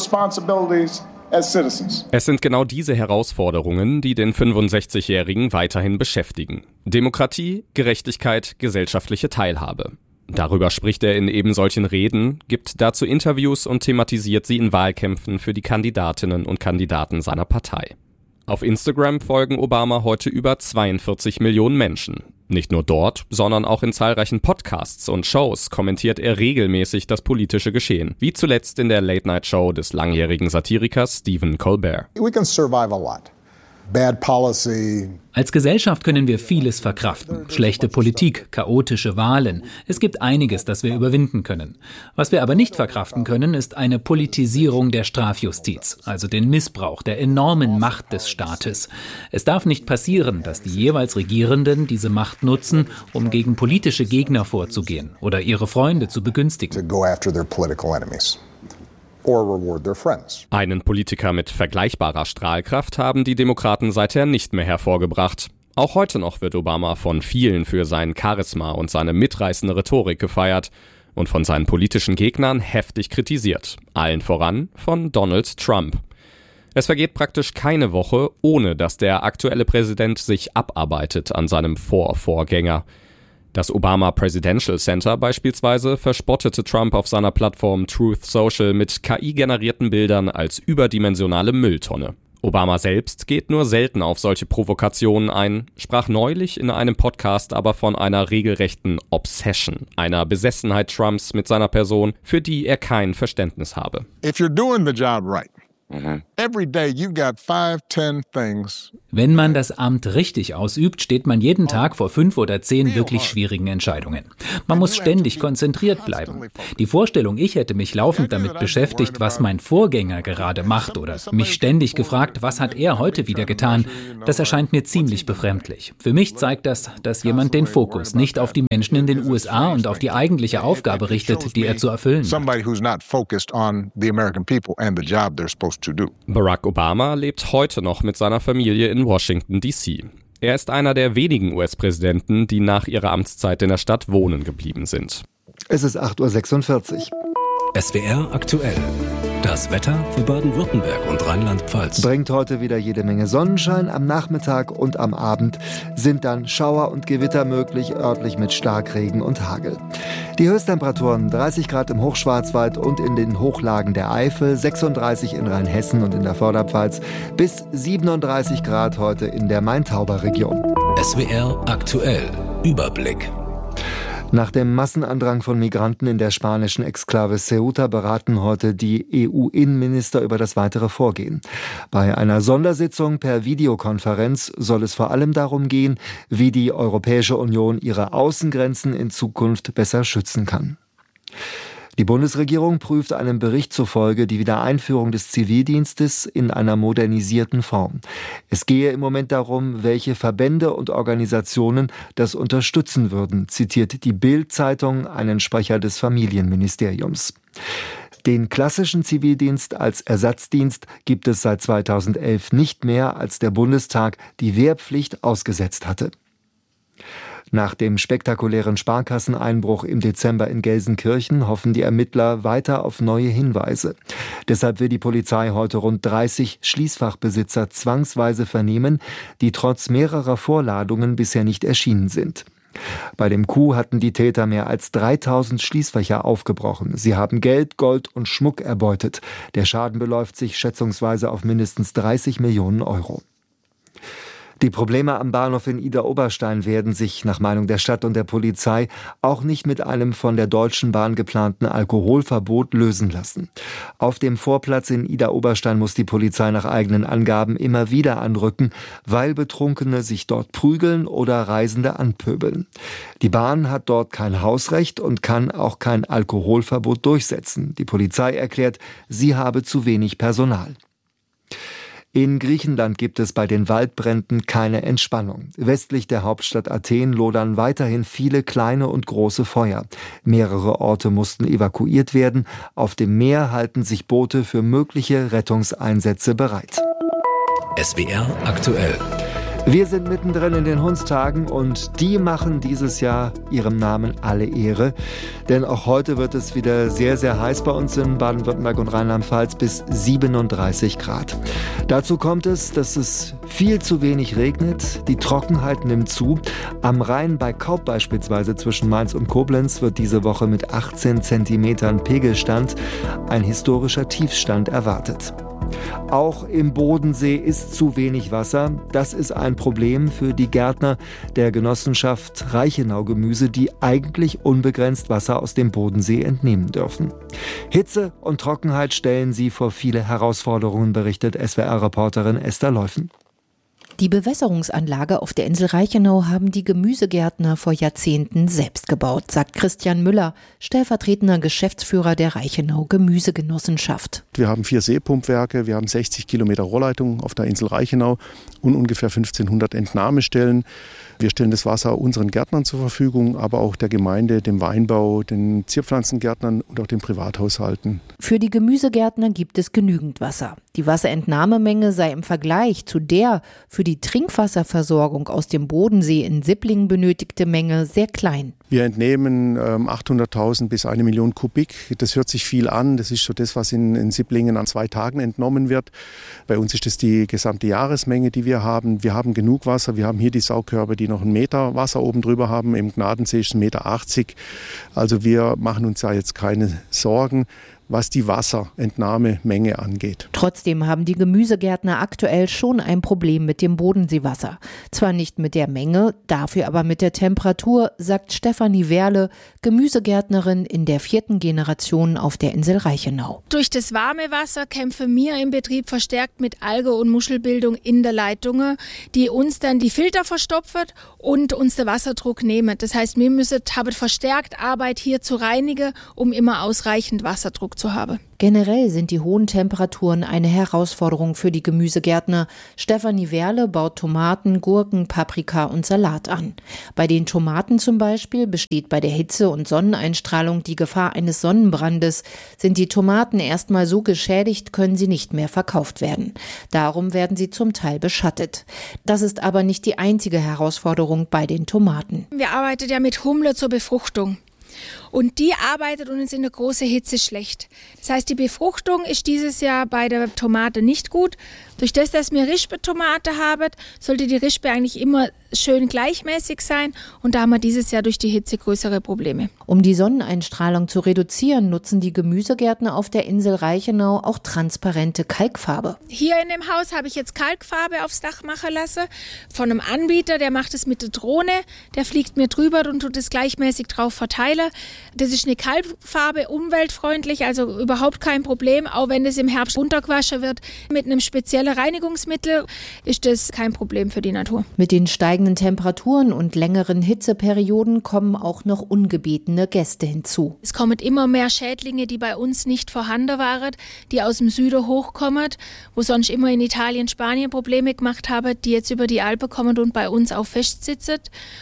[SPEAKER 18] Es sind genau diese Herausforderungen, die den fünfundsechzigjährigen weiterhin beschäftigen. Demokratie, Gerechtigkeit, gesellschaftliche Teilhabe. Darüber spricht er in eben solchen Reden, gibt dazu Interviews und thematisiert sie in Wahlkämpfen für die Kandidatinnen und Kandidaten seiner Partei. Auf Instagram folgen Obama heute über zweiundvierzig Millionen Menschen. Nicht nur dort, sondern auch in zahlreichen Podcasts und Shows kommentiert er regelmäßig das politische Geschehen, wie zuletzt in der Late-Night-Show des langjährigen Satirikers Stephen Colbert.
[SPEAKER 20] We can survive a lot. Bad policy.
[SPEAKER 19] Als Gesellschaft können wir vieles verkraften. Schlechte Politik, chaotische Wahlen. Es gibt einiges, das wir überwinden können. Was wir aber nicht verkraften können, ist eine Politisierung der Strafjustiz, also den Missbrauch der enormen Macht des Staates. Es darf nicht passieren, dass die jeweils Regierenden diese Macht nutzen, um gegen politische Gegner vorzugehen oder ihre Freunde zu begünstigen.
[SPEAKER 18] Einen Politiker mit vergleichbarer Strahlkraft haben die Demokraten seither nicht mehr hervorgebracht. Auch heute noch wird Obama von vielen für sein Charisma und seine mitreißende Rhetorik gefeiert und von seinen politischen Gegnern heftig kritisiert. Allen voran von Donald Trump. Es vergeht praktisch keine Woche, ohne dass der aktuelle Präsident sich abarbeitet an seinem Vorvorgänger. Das Obama Presidential Center beispielsweise verspottete Trump auf seiner Plattform Truth Social mit K I-generierten Bildern als überdimensionale Mülltonne. Obama selbst geht nur selten auf solche Provokationen ein, sprach neulich in einem Podcast aber von einer regelrechten Obsession, einer Besessenheit Trumps mit seiner Person, für die er kein Verständnis habe.
[SPEAKER 20] If you're doing the job right, every day you got five, ten things.
[SPEAKER 19] Wenn man das Amt richtig ausübt, steht man jeden Tag vor fünf oder zehn wirklich schwierigen Entscheidungen. Man muss ständig konzentriert bleiben. Die Vorstellung, ich hätte mich laufend damit beschäftigt, was mein Vorgänger gerade macht oder mich ständig gefragt, was hat er heute wieder getan, das erscheint mir ziemlich befremdlich. Für mich zeigt das, dass jemand den Fokus nicht auf die Menschen in den U S A und auf die eigentliche Aufgabe richtet, die er zu erfüllen hat.
[SPEAKER 18] Barack Obama lebt heute noch mit seiner Familie in Washington D C. Er ist einer der wenigen U S-Präsidenten, die nach ihrer Amtszeit in der Stadt wohnen geblieben sind.
[SPEAKER 1] Es ist acht Uhr sechsundvierzig.
[SPEAKER 2] S W R aktuell. Das Wetter für Baden-Württemberg und Rheinland-Pfalz.
[SPEAKER 1] Bringt heute wieder jede Menge Sonnenschein. Am Nachmittag und am Abend sind dann Schauer und Gewitter möglich, örtlich mit Starkregen und Hagel. Die Höchsttemperaturen dreißig Grad im Hochschwarzwald und in den Hochlagen der Eifel, sechsunddreißig in Rheinhessen und in der Vorderpfalz, bis siebenunddreißig Grad heute in der Main-Tauber-Region.
[SPEAKER 2] S W R aktuell. Überblick.
[SPEAKER 1] Nach dem Massenandrang von Migranten in der spanischen Exklave Ceuta beraten heute die E U-Innenminister über das weitere Vorgehen. Bei einer Sondersitzung per Videokonferenz soll es vor allem darum gehen, wie die Europäische Union ihre Außengrenzen in Zukunft besser schützen kann. Die Bundesregierung prüft einem Bericht zufolge die Wiedereinführung des Zivildienstes in einer modernisierten Form. Es gehe im Moment darum, welche Verbände und Organisationen das unterstützen würden, zitiert die Bild-Zeitung einen Sprecher des Familienministeriums. Den klassischen Zivildienst als Ersatzdienst gibt es seit zweitausendelf nicht mehr, als der Bundestag die Wehrpflicht ausgesetzt hatte. Nach dem spektakulären Sparkasseneinbruch im Dezember in Gelsenkirchen hoffen die Ermittler weiter auf neue Hinweise. Deshalb will die Polizei heute rund dreißig Schließfachbesitzer zwangsweise vernehmen, die trotz mehrerer Vorladungen bisher nicht erschienen sind. Bei dem Coup hatten die Täter mehr als dreitausend Schließfächer aufgebrochen. Sie haben Geld, Gold und Schmuck erbeutet. Der Schaden beläuft sich schätzungsweise auf mindestens dreißig Millionen Euro. Die Probleme am Bahnhof in Idar-Oberstein werden sich nach Meinung der Stadt und der Polizei auch nicht mit einem von der Deutschen Bahn geplanten Alkoholverbot lösen lassen. Auf dem Vorplatz in Idar-Oberstein muss die Polizei nach eigenen Angaben immer wieder anrücken, weil Betrunkene sich dort prügeln oder Reisende anpöbeln. Die Bahn hat dort kein Hausrecht und kann auch kein Alkoholverbot durchsetzen. Die Polizei erklärt, sie habe zu wenig Personal. In Griechenland gibt es bei den Waldbränden keine Entspannung. Westlich der Hauptstadt Athen lodern weiterhin viele kleine und große Feuer. Mehrere Orte mussten evakuiert werden. Auf dem Meer halten sich Boote für mögliche Rettungseinsätze bereit.
[SPEAKER 2] S W R aktuell.
[SPEAKER 1] Wir sind mittendrin in den Hundstagen und die machen dieses Jahr ihrem Namen alle Ehre. Denn auch heute wird es wieder sehr, sehr heiß bei uns in Baden-Württemberg und Rheinland-Pfalz bis siebenunddreißig Grad. Dazu kommt es, dass es viel zu wenig regnet. Die Trockenheit nimmt zu. Am Rhein bei Kaup beispielsweise zwischen Mainz und Koblenz wird diese Woche mit achtzehn Zentimetern Pegelstand ein historischer Tiefstand erwartet. Auch im Bodensee ist zu wenig Wasser. Das ist ein Problem für die Gärtner der Genossenschaft Reichenau Gemüse, die eigentlich unbegrenzt Wasser aus dem Bodensee entnehmen dürfen. Hitze und Trockenheit stellen sie vor viele Herausforderungen, berichtet S W R-Reporterin Esther Leufen.
[SPEAKER 21] Die Bewässerungsanlage auf der Insel Reichenau haben die Gemüsegärtner vor Jahrzehnten selbst gebaut, sagt Christian Müller, stellvertretender Geschäftsführer der Reichenau Gemüsegenossenschaft.
[SPEAKER 22] Wir haben vier Seepumpwerke, wir haben sechzig Kilometer Rohrleitung auf der Insel Reichenau und ungefähr fünfzehnhundert Entnahmestellen. Wir stellen das Wasser unseren Gärtnern zur Verfügung, aber auch der Gemeinde, dem Weinbau, den Zierpflanzengärtnern und auch den Privathaushalten.
[SPEAKER 21] Für die Gemüsegärtner gibt es genügend Wasser. Die Wasserentnahmemenge sei im Vergleich zu der für die Trinkwasserversorgung aus dem Bodensee in Sipplingen benötigte Menge sehr klein.
[SPEAKER 22] Wir entnehmen ähm, achthunderttausend bis eine Million Kubik. Das hört sich viel an. Das ist so das, was in, in Sipplingen an zwei Tagen entnommen wird. Bei uns ist das die gesamte Jahresmenge, die wir haben. Wir haben genug Wasser. Wir haben hier die Saukörbe, die noch einen Meter Wasser oben drüber haben. Im Gnadensee ist es ein Meter achtzig. Also wir machen uns da jetzt keine Sorgen. was die Wasserentnahmemenge angeht.
[SPEAKER 21] Trotzdem haben die Gemüsegärtner aktuell schon ein Problem mit dem Bodenseewasser. Zwar nicht mit der Menge, dafür aber mit der Temperatur, sagt Stefanie Werle, Gemüsegärtnerin in der vierten Generation auf der Insel Reichenau.
[SPEAKER 3] Durch das warme Wasser kämpfen wir im Betrieb verstärkt mit Alge- und Muschelbildung in der Leitung, die uns dann die Filter verstopfen und uns den Wasserdruck nehmen. Das heißt, wir müssen haben verstärkt Arbeit hier zu reinigen, um immer ausreichend Wasserdruck zu haben.
[SPEAKER 21] Generell sind die hohen Temperaturen eine Herausforderung für die Gemüsegärtner. Stefanie Werle baut Tomaten, Gurken, Paprika und Salat an. Bei den Tomaten zum Beispiel besteht bei der Hitze und Sonneneinstrahlung die Gefahr eines Sonnenbrandes. Sind die Tomaten erstmal so geschädigt, können sie nicht mehr verkauft werden. Darum werden sie zum Teil beschattet. Das ist aber nicht die einzige Herausforderung bei den Tomaten.
[SPEAKER 3] Wir arbeiten ja mit Humle zur Befruchtung. Und die arbeitet uns in der großen Hitze schlecht. Das heißt, die Befruchtung ist dieses Jahr bei der Tomate nicht gut. Durch das, dass wir Rispe-Tomate haben, sollte die Rispe eigentlich immer schön gleichmäßig sein. Und da haben wir dieses Jahr durch die Hitze größere Probleme.
[SPEAKER 21] Um die Sonneneinstrahlung zu reduzieren, nutzen die Gemüsegärtner auf der Insel Reichenau auch transparente Kalkfarbe.
[SPEAKER 3] Hier in dem Haus habe ich jetzt Kalkfarbe aufs Dach machen lassen. Von einem Anbieter, der macht es mit der Drohne. Der fliegt mir drüber und tut es gleichmäßig drauf verteilen. Das ist eine Kalkfarbe, umweltfreundlich, also überhaupt kein Problem. Auch wenn es im Herbst runtergewaschen wird mit einem speziellen Reinigungsmittel, ist das kein Problem für die Natur.
[SPEAKER 21] Mit den steigenden Temperaturen und längeren Hitzeperioden kommen auch noch ungebetene Gäste hinzu.
[SPEAKER 3] Es kommen immer mehr Schädlinge, die bei uns nicht vorhanden waren, die aus dem Süden hochkommen, wo sonst immer in Italien, Spanien Probleme gemacht haben, die jetzt über die Alpen kommen und bei uns auch festsitzen.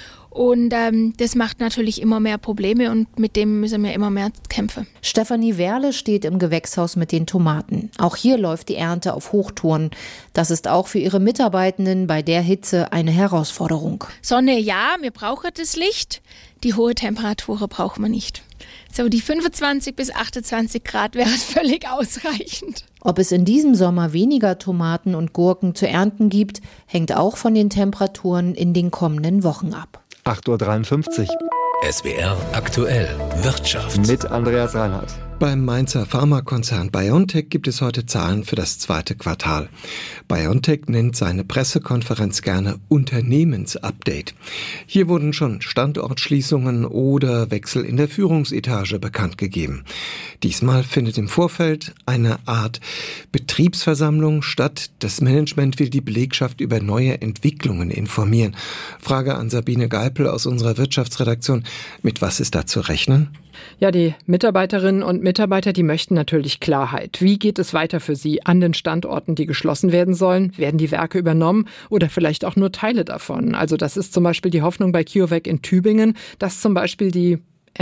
[SPEAKER 3] Und ähm, das macht natürlich immer mehr Probleme und mit dem müssen wir immer mehr kämpfen.
[SPEAKER 21] Stefanie Werle steht im Gewächshaus mit den Tomaten. Auch hier läuft die Ernte auf Hochtouren. Das ist auch für ihre Mitarbeitenden bei der Hitze eine Herausforderung.
[SPEAKER 3] Sonne ja, wir brauchen das Licht. Die hohe Temperatur brauchen wir nicht. So die fünfundzwanzig bis achtundzwanzig Grad wäre völlig ausreichend.
[SPEAKER 21] Ob es in diesem Sommer weniger Tomaten und Gurken zu ernten gibt, hängt auch von den Temperaturen in den kommenden Wochen ab.
[SPEAKER 1] acht Uhr dreiundfünfzig.
[SPEAKER 2] S W R aktuell Wirtschaft.
[SPEAKER 1] Mit Andreas Reinhardt.
[SPEAKER 4] Beim Mainzer Pharmakonzern BioNTech gibt es heute Zahlen für das zweite Quartal. BioNTech nennt seine Pressekonferenz gerne Unternehmensupdate. Hier wurden schon Standortschließungen oder Wechsel in der Führungsetage bekannt gegeben. Diesmal findet im Vorfeld eine Art Betriebsversammlung statt. Das Management will die Belegschaft über neue Entwicklungen informieren. Frage an Sabine Geipel aus unserer Wirtschaftsredaktion. Mit was ist da zu rechnen?
[SPEAKER 23] Ja, die Mitarbeiterinnen und Mitarbeiter, die möchten natürlich Klarheit. Wie geht es weiter für sie an den Standorten, die geschlossen werden sollen? Werden die Werke übernommen oder vielleicht auch nur Teile davon? Also das ist zum Beispiel die Hoffnung bei CureVac in Tübingen, dass zum Beispiel die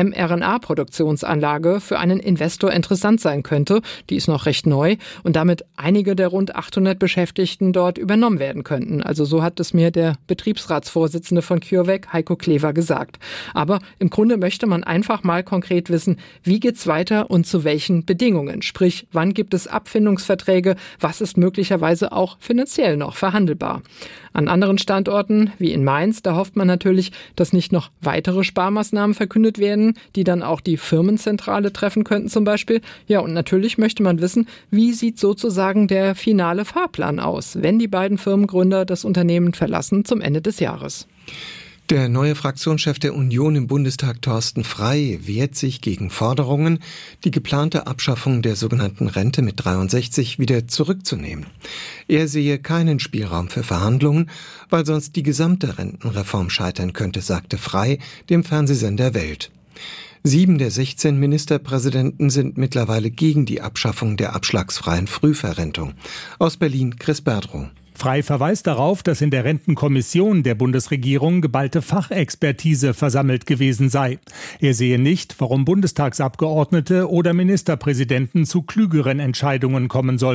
[SPEAKER 23] mRNA-Produktionsanlage für einen Investor interessant sein könnte. Die ist noch recht neu und damit einige der rund achthundert Beschäftigten dort übernommen werden könnten. Also so hat es mir der Betriebsratsvorsitzende von CureVac, Heiko Klever, gesagt. Aber im Grunde möchte man einfach mal konkret wissen, wie geht's weiter und zu welchen Bedingungen? Sprich, wann gibt es Abfindungsverträge? Was ist möglicherweise auch finanziell noch verhandelbar? An anderen Standorten, wie in Mainz, da hofft man natürlich, dass nicht noch weitere Sparmaßnahmen verkündet werden, die dann auch die Firmenzentrale treffen könnten zum Beispiel. Ja, und natürlich möchte man wissen, wie sieht sozusagen der finale Fahrplan aus, wenn die beiden Firmengründer das Unternehmen verlassen zum Ende des Jahres.
[SPEAKER 4] Der neue Fraktionschef der Union im Bundestag, Thorsten Frey, wehrt sich gegen Forderungen, die geplante Abschaffung der sogenannten Rente mit dreiundsechzig wieder zurückzunehmen. Er sehe keinen Spielraum für Verhandlungen, weil sonst die gesamte Rentenreform scheitern könnte, sagte Frey dem Fernsehsender Welt. Sieben der sechzehn Ministerpräsidenten sind mittlerweile gegen die Abschaffung der abschlagsfreien Frühverrentung. Aus Berlin Chris Berdrow.
[SPEAKER 24] Frey verweist darauf, dass in der Rentenkommission der Bundesregierung geballte Fachexpertise versammelt gewesen sei. Er sehe nicht, warum Bundestagsabgeordnete oder Ministerpräsidenten zu klügeren Entscheidungen kommen sollten.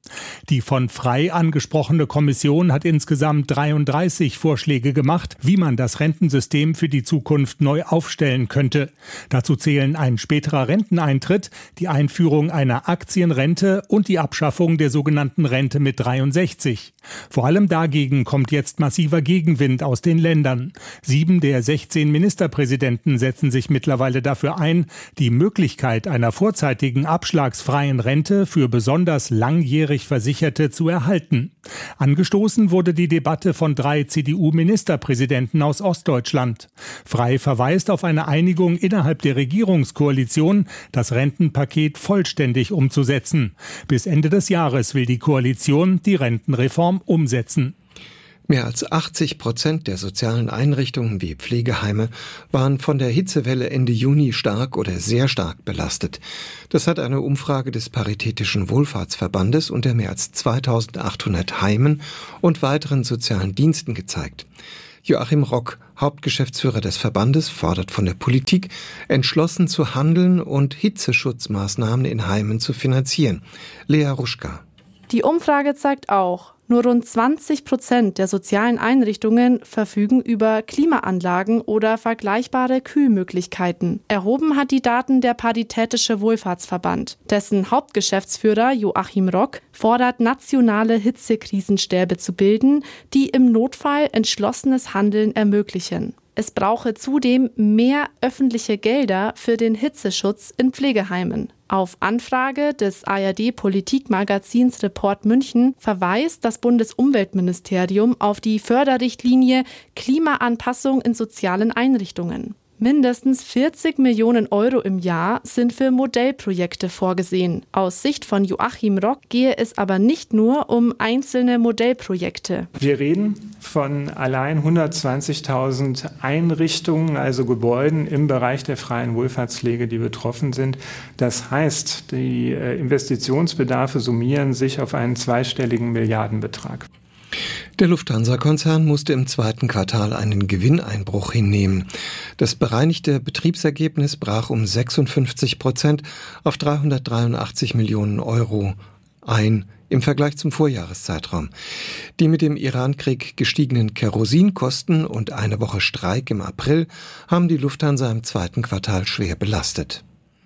[SPEAKER 24] Die von Frei angesprochene Kommission hat insgesamt dreiunddreißig Vorschläge gemacht, wie man das Rentensystem für die Zukunft neu aufstellen könnte. Dazu zählen ein späterer Renteneintritt, die Einführung einer Aktienrente und die Abschaffung der sogenannten Rente mit dreiundsechzig. Vor allem dagegen kommt jetzt massiver Gegenwind aus den Ländern. Sieben der sechzehn Ministerpräsidenten setzen sich mittlerweile dafür ein, die Möglichkeit einer vorzeitigen abschlagsfreien Rente für besonders langjährig Versicherte zu erhalten. Angestoßen wurde die Debatte von drei C D U-Ministerpräsidenten aus Ostdeutschland. Frei verweist auf eine Einigung innerhalb der Regierungskoalition, das Rentenpaket vollständig umzusetzen. Bis Ende des Jahres will die Koalition die Rentenreform umsetzen.
[SPEAKER 4] Mehr als achtzig Prozent der sozialen Einrichtungen wie Pflegeheime waren von der Hitzewelle Ende Juni stark oder sehr stark belastet. Das hat eine Umfrage des Paritätischen Wohlfahrtsverbandes unter mehr als zweitausendachthundert Heimen und weiteren sozialen Diensten gezeigt. Joachim Rock, Hauptgeschäftsführer des Verbandes, fordert von der Politik, entschlossen zu handeln und Hitzeschutzmaßnahmen in Heimen zu finanzieren. Lea Ruschka.
[SPEAKER 6] Die Umfrage zeigt auch, nur rund zwanzig Prozent der sozialen Einrichtungen verfügen über Klimaanlagen oder vergleichbare Kühlmöglichkeiten. Erhoben hat die Daten der Paritätische Wohlfahrtsverband. Dessen Hauptgeschäftsführer Joachim Rock fordert, nationale Hitzekrisenstäbe zu bilden, die im Notfall entschlossenes Handeln ermöglichen. Es brauche zudem mehr öffentliche Gelder für den Hitzeschutz in Pflegeheimen. Auf Anfrage des A R D-Politikmagazins Report München verweist das Bundesumweltministerium auf die Förderrichtlinie Klimaanpassung in sozialen Einrichtungen. Mindestens vierzig Millionen Euro im Jahr sind für Modellprojekte vorgesehen. Aus Sicht von Joachim Rock gehe es aber nicht nur um einzelne Modellprojekte.
[SPEAKER 7] Wir reden von allein hundertzwanzigtausend Einrichtungen, also Gebäuden im Bereich der freien Wohlfahrtspflege, die betroffen sind. Das heißt, die Investitionsbedarfe summieren sich auf einen zweistelligen Milliardenbetrag.
[SPEAKER 4] Der Lufthansa-Konzern musste im zweiten Quartal einen Gewinneinbruch hinnehmen. Das bereinigte Betriebsergebnis brach um sechsundfünfzig Prozent auf dreihundertdreiundachtzig Millionen Euro ein im Vergleich zum Vorjahreszeitraum. Die mit dem Irankrieg gestiegenen Kerosinkosten und eine Woche Streik im April haben die Lufthansa im zweiten Quartal schwer belastet.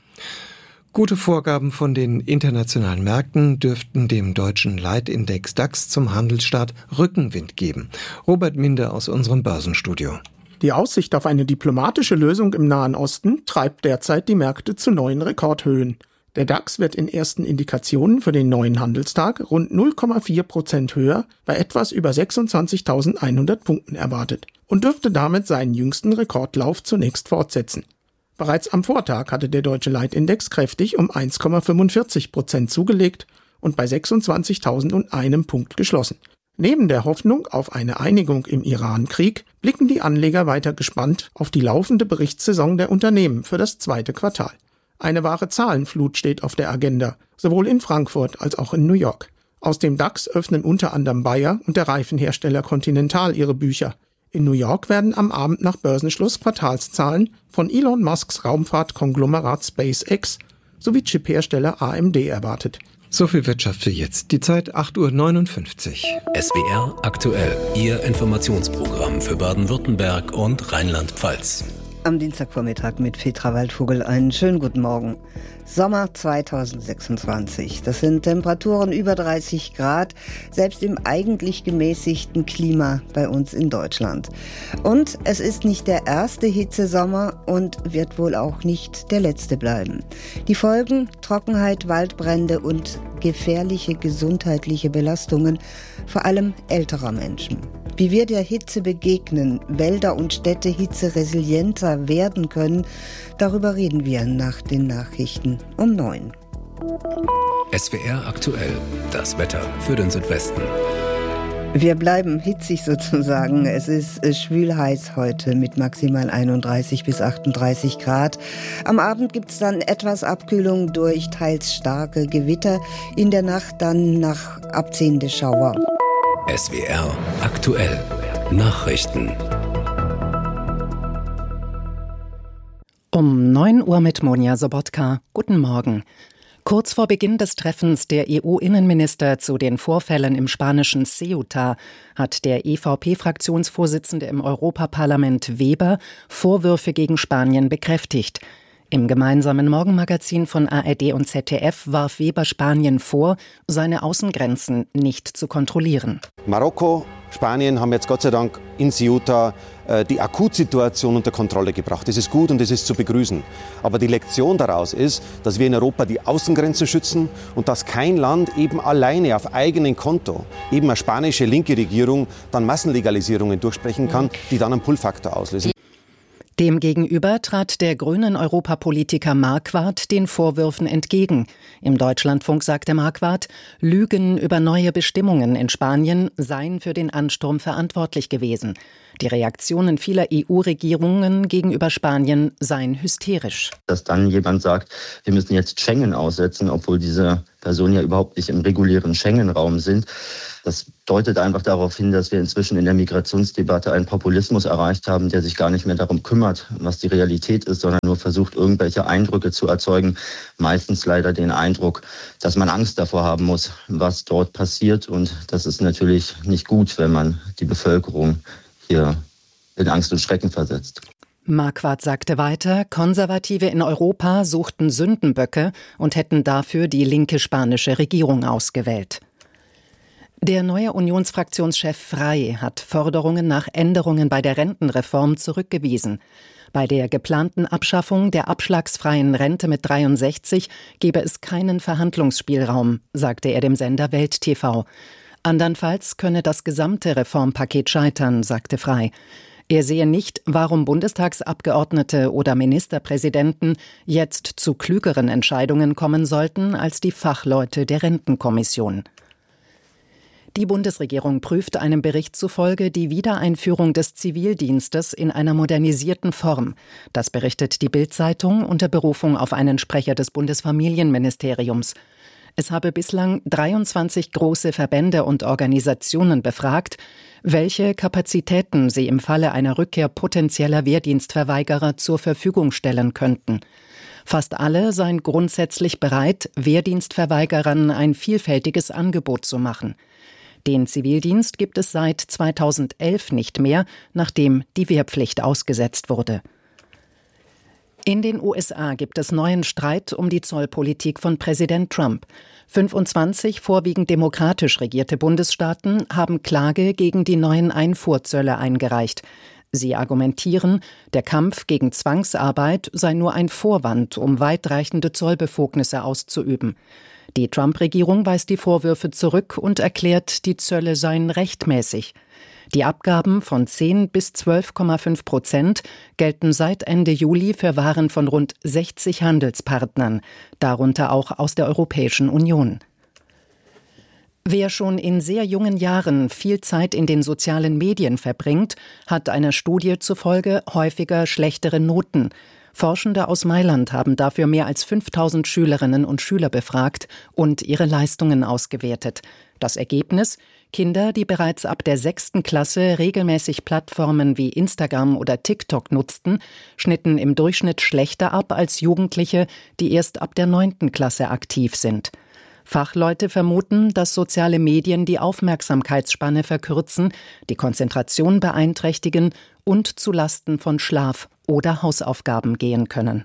[SPEAKER 4] Gute Vorgaben von den internationalen Märkten dürften dem deutschen Leitindex DAX zum Handelsstart Rückenwind geben. Robert Minder aus unserem Börsenstudio.
[SPEAKER 8] Die Aussicht auf eine diplomatische Lösung im Nahen Osten treibt derzeit die Märkte zu neuen Rekordhöhen. Der DAX wird in ersten Indikationen für den neuen Handelstag rund null Komma vier Prozent höher, bei etwas über sechsundzwanzigtausendeinhundert Punkten erwartet und dürfte damit seinen jüngsten Rekordlauf zunächst fortsetzen. Bereits am Vortag hatte der deutsche Leitindex kräftig um eins Komma fünfundvierzig Prozent zugelegt und bei sechsundzwanzigtausendeins Punkt geschlossen. Neben der Hoffnung auf eine Einigung im Iran-Krieg blicken die Anleger weiter gespannt auf die laufende Berichtssaison der Unternehmen für das zweite Quartal. Eine wahre Zahlenflut steht auf der Agenda, sowohl in Frankfurt als auch in New York. Aus dem DAX öffnen unter anderem Bayer und der Reifenhersteller Continental ihre Bücher. In New York werden am Abend nach Börsenschluss Quartalszahlen von Elon Musks Raumfahrtkonglomerat SpaceX sowie Chiphersteller A M D erwartet.
[SPEAKER 4] So viel Wirtschaft für jetzt. Die Zeit acht Uhr neunundfünfzig.
[SPEAKER 2] S W R aktuell, Ihr Informationsprogramm für Baden-Württemberg und Rheinland-Pfalz.
[SPEAKER 9] Am Dienstagvormittag mit Petra Waldvogel einen schönen guten Morgen. Sommer zweitausendsechsundzwanzig. Das sind Temperaturen über dreißig Grad, selbst im eigentlich gemäßigten Klima bei uns in Deutschland. Und es ist nicht der erste Hitzesommer und wird wohl auch nicht der letzte bleiben. Die Folgen: Trockenheit, Waldbrände und gefährliche gesundheitliche Belastungen, vor allem älterer Menschen. Wie wir der Hitze begegnen, Wälder und Städte hitzeresilienter werden können, darüber reden wir nach den Nachrichten um neun.
[SPEAKER 2] S W R aktuell, das Wetter für den Südwesten.
[SPEAKER 9] Wir bleiben hitzig sozusagen. Es ist schwül heiß heute mit maximal einunddreißig bis achtunddreißig Grad. Am Abend gibt es dann etwas Abkühlung durch teils starke Gewitter. In der Nacht dann nach abziehende Schauer.
[SPEAKER 2] S W R aktuell, Nachrichten.
[SPEAKER 25] Um neun Uhr mit Monja Sobotka. Guten Morgen.
[SPEAKER 5] Kurz vor Beginn des Treffens der E U-Innenminister zu den Vorfällen im spanischen Ceuta hat der E V P-Fraktionsvorsitzende im Europaparlament Weber Vorwürfe gegen Spanien bekräftigt. Im gemeinsamen Morgenmagazin von A R D und Z D F warf Weber Spanien vor, seine Außengrenzen nicht zu kontrollieren.
[SPEAKER 10] Marokko, Spanien haben jetzt Gott sei Dank in Ceuta äh, die Akutsituation unter Kontrolle gebracht. Das ist gut und das ist zu begrüßen. Aber die Lektion daraus ist, dass wir in Europa die Außengrenze schützen und dass kein Land eben alleine auf eigenen Konto, eben eine spanische linke Regierung, dann Massenlegalisierungen durchsprechen kann, die dann einen Pull-Faktor auslösen.
[SPEAKER 5] Demgegenüber trat der grünen Europapolitiker Marquardt den Vorwürfen entgegen. Im Deutschlandfunk sagte Marquardt, Lügen über neue Bestimmungen in Spanien seien für den Ansturm verantwortlich gewesen. Die Reaktionen vieler E U-Regierungen gegenüber Spanien seien hysterisch.
[SPEAKER 11] Dass dann jemand sagt, wir müssen jetzt Schengen aussetzen, obwohl diese Personen ja überhaupt nicht im regulären Schengen-Raum sind. Das deutet einfach darauf hin, dass wir inzwischen in der Migrationsdebatte einen Populismus erreicht haben, der sich gar nicht mehr darum kümmert, was die Realität ist, sondern nur versucht, irgendwelche Eindrücke zu erzeugen. Meistens leider den Eindruck, dass man Angst davor haben muss, was dort passiert. Und das ist natürlich nicht gut, wenn man die Bevölkerung hier in Angst und Schrecken versetzt.
[SPEAKER 5] Marquardt sagte weiter, Konservative in Europa suchten Sündenböcke und hätten dafür die linke spanische Regierung ausgewählt. Der neue Unionsfraktionschef Frey hat Forderungen nach Änderungen bei der Rentenreform zurückgewiesen. Bei der geplanten Abschaffung der abschlagsfreien Rente mit dreiundsechzig gebe es keinen Verhandlungsspielraum, sagte er dem Sender Welt T V. Andernfalls könne das gesamte Reformpaket scheitern, sagte Frey. Er sehe nicht, warum Bundestagsabgeordnete oder Ministerpräsidenten jetzt zu klügeren Entscheidungen kommen sollten als die Fachleute der Rentenkommission. Die Bundesregierung prüft einem Bericht zufolge die Wiedereinführung des Zivildienstes in einer modernisierten Form. Das berichtet die Bild-Zeitung unter Berufung auf einen Sprecher des Bundesfamilienministeriums. Es habe bislang dreiundzwanzig große Verbände und Organisationen befragt, welche Kapazitäten sie im Falle einer Rückkehr potenzieller Wehrdienstverweigerer zur Verfügung stellen könnten. Fast alle seien grundsätzlich bereit, Wehrdienstverweigerern ein vielfältiges Angebot zu machen. Den Zivildienst gibt es seit zweitausendelf nicht mehr, nachdem die Wehrpflicht ausgesetzt wurde. In den U S A gibt es neuen Streit um die Zollpolitik von Präsident Trump. fünfundzwanzig vorwiegend demokratisch regierte Bundesstaaten haben Klage gegen die neuen Einfuhrzölle eingereicht. Sie argumentieren, der Kampf gegen Zwangsarbeit sei nur ein Vorwand, um weitreichende Zollbefugnisse auszuüben. Die Trump-Regierung weist die Vorwürfe zurück und erklärt, die Zölle seien rechtmäßig. Die Abgaben von zehn bis zwölf Komma fünf Prozent gelten seit Ende Juli für Waren von rund sechzig Handelspartnern, darunter auch aus der Europäischen Union. Wer schon in sehr jungen Jahren viel Zeit in den sozialen Medien verbringt, hat einer Studie zufolge häufiger schlechtere Noten. Forschende aus Mailand haben dafür mehr als fünftausend Schülerinnen und Schüler befragt und ihre Leistungen ausgewertet. Das Ergebnis? Kinder, die bereits ab der sechsten Klasse regelmäßig Plattformen wie Instagram oder TikTok nutzten, schnitten im Durchschnitt schlechter ab als Jugendliche, die erst ab der neunten Klasse aktiv sind. Fachleute vermuten, dass soziale Medien die Aufmerksamkeitsspanne verkürzen, die Konzentration beeinträchtigen und zu Lasten von Schlaf oder Hausaufgaben gehen können.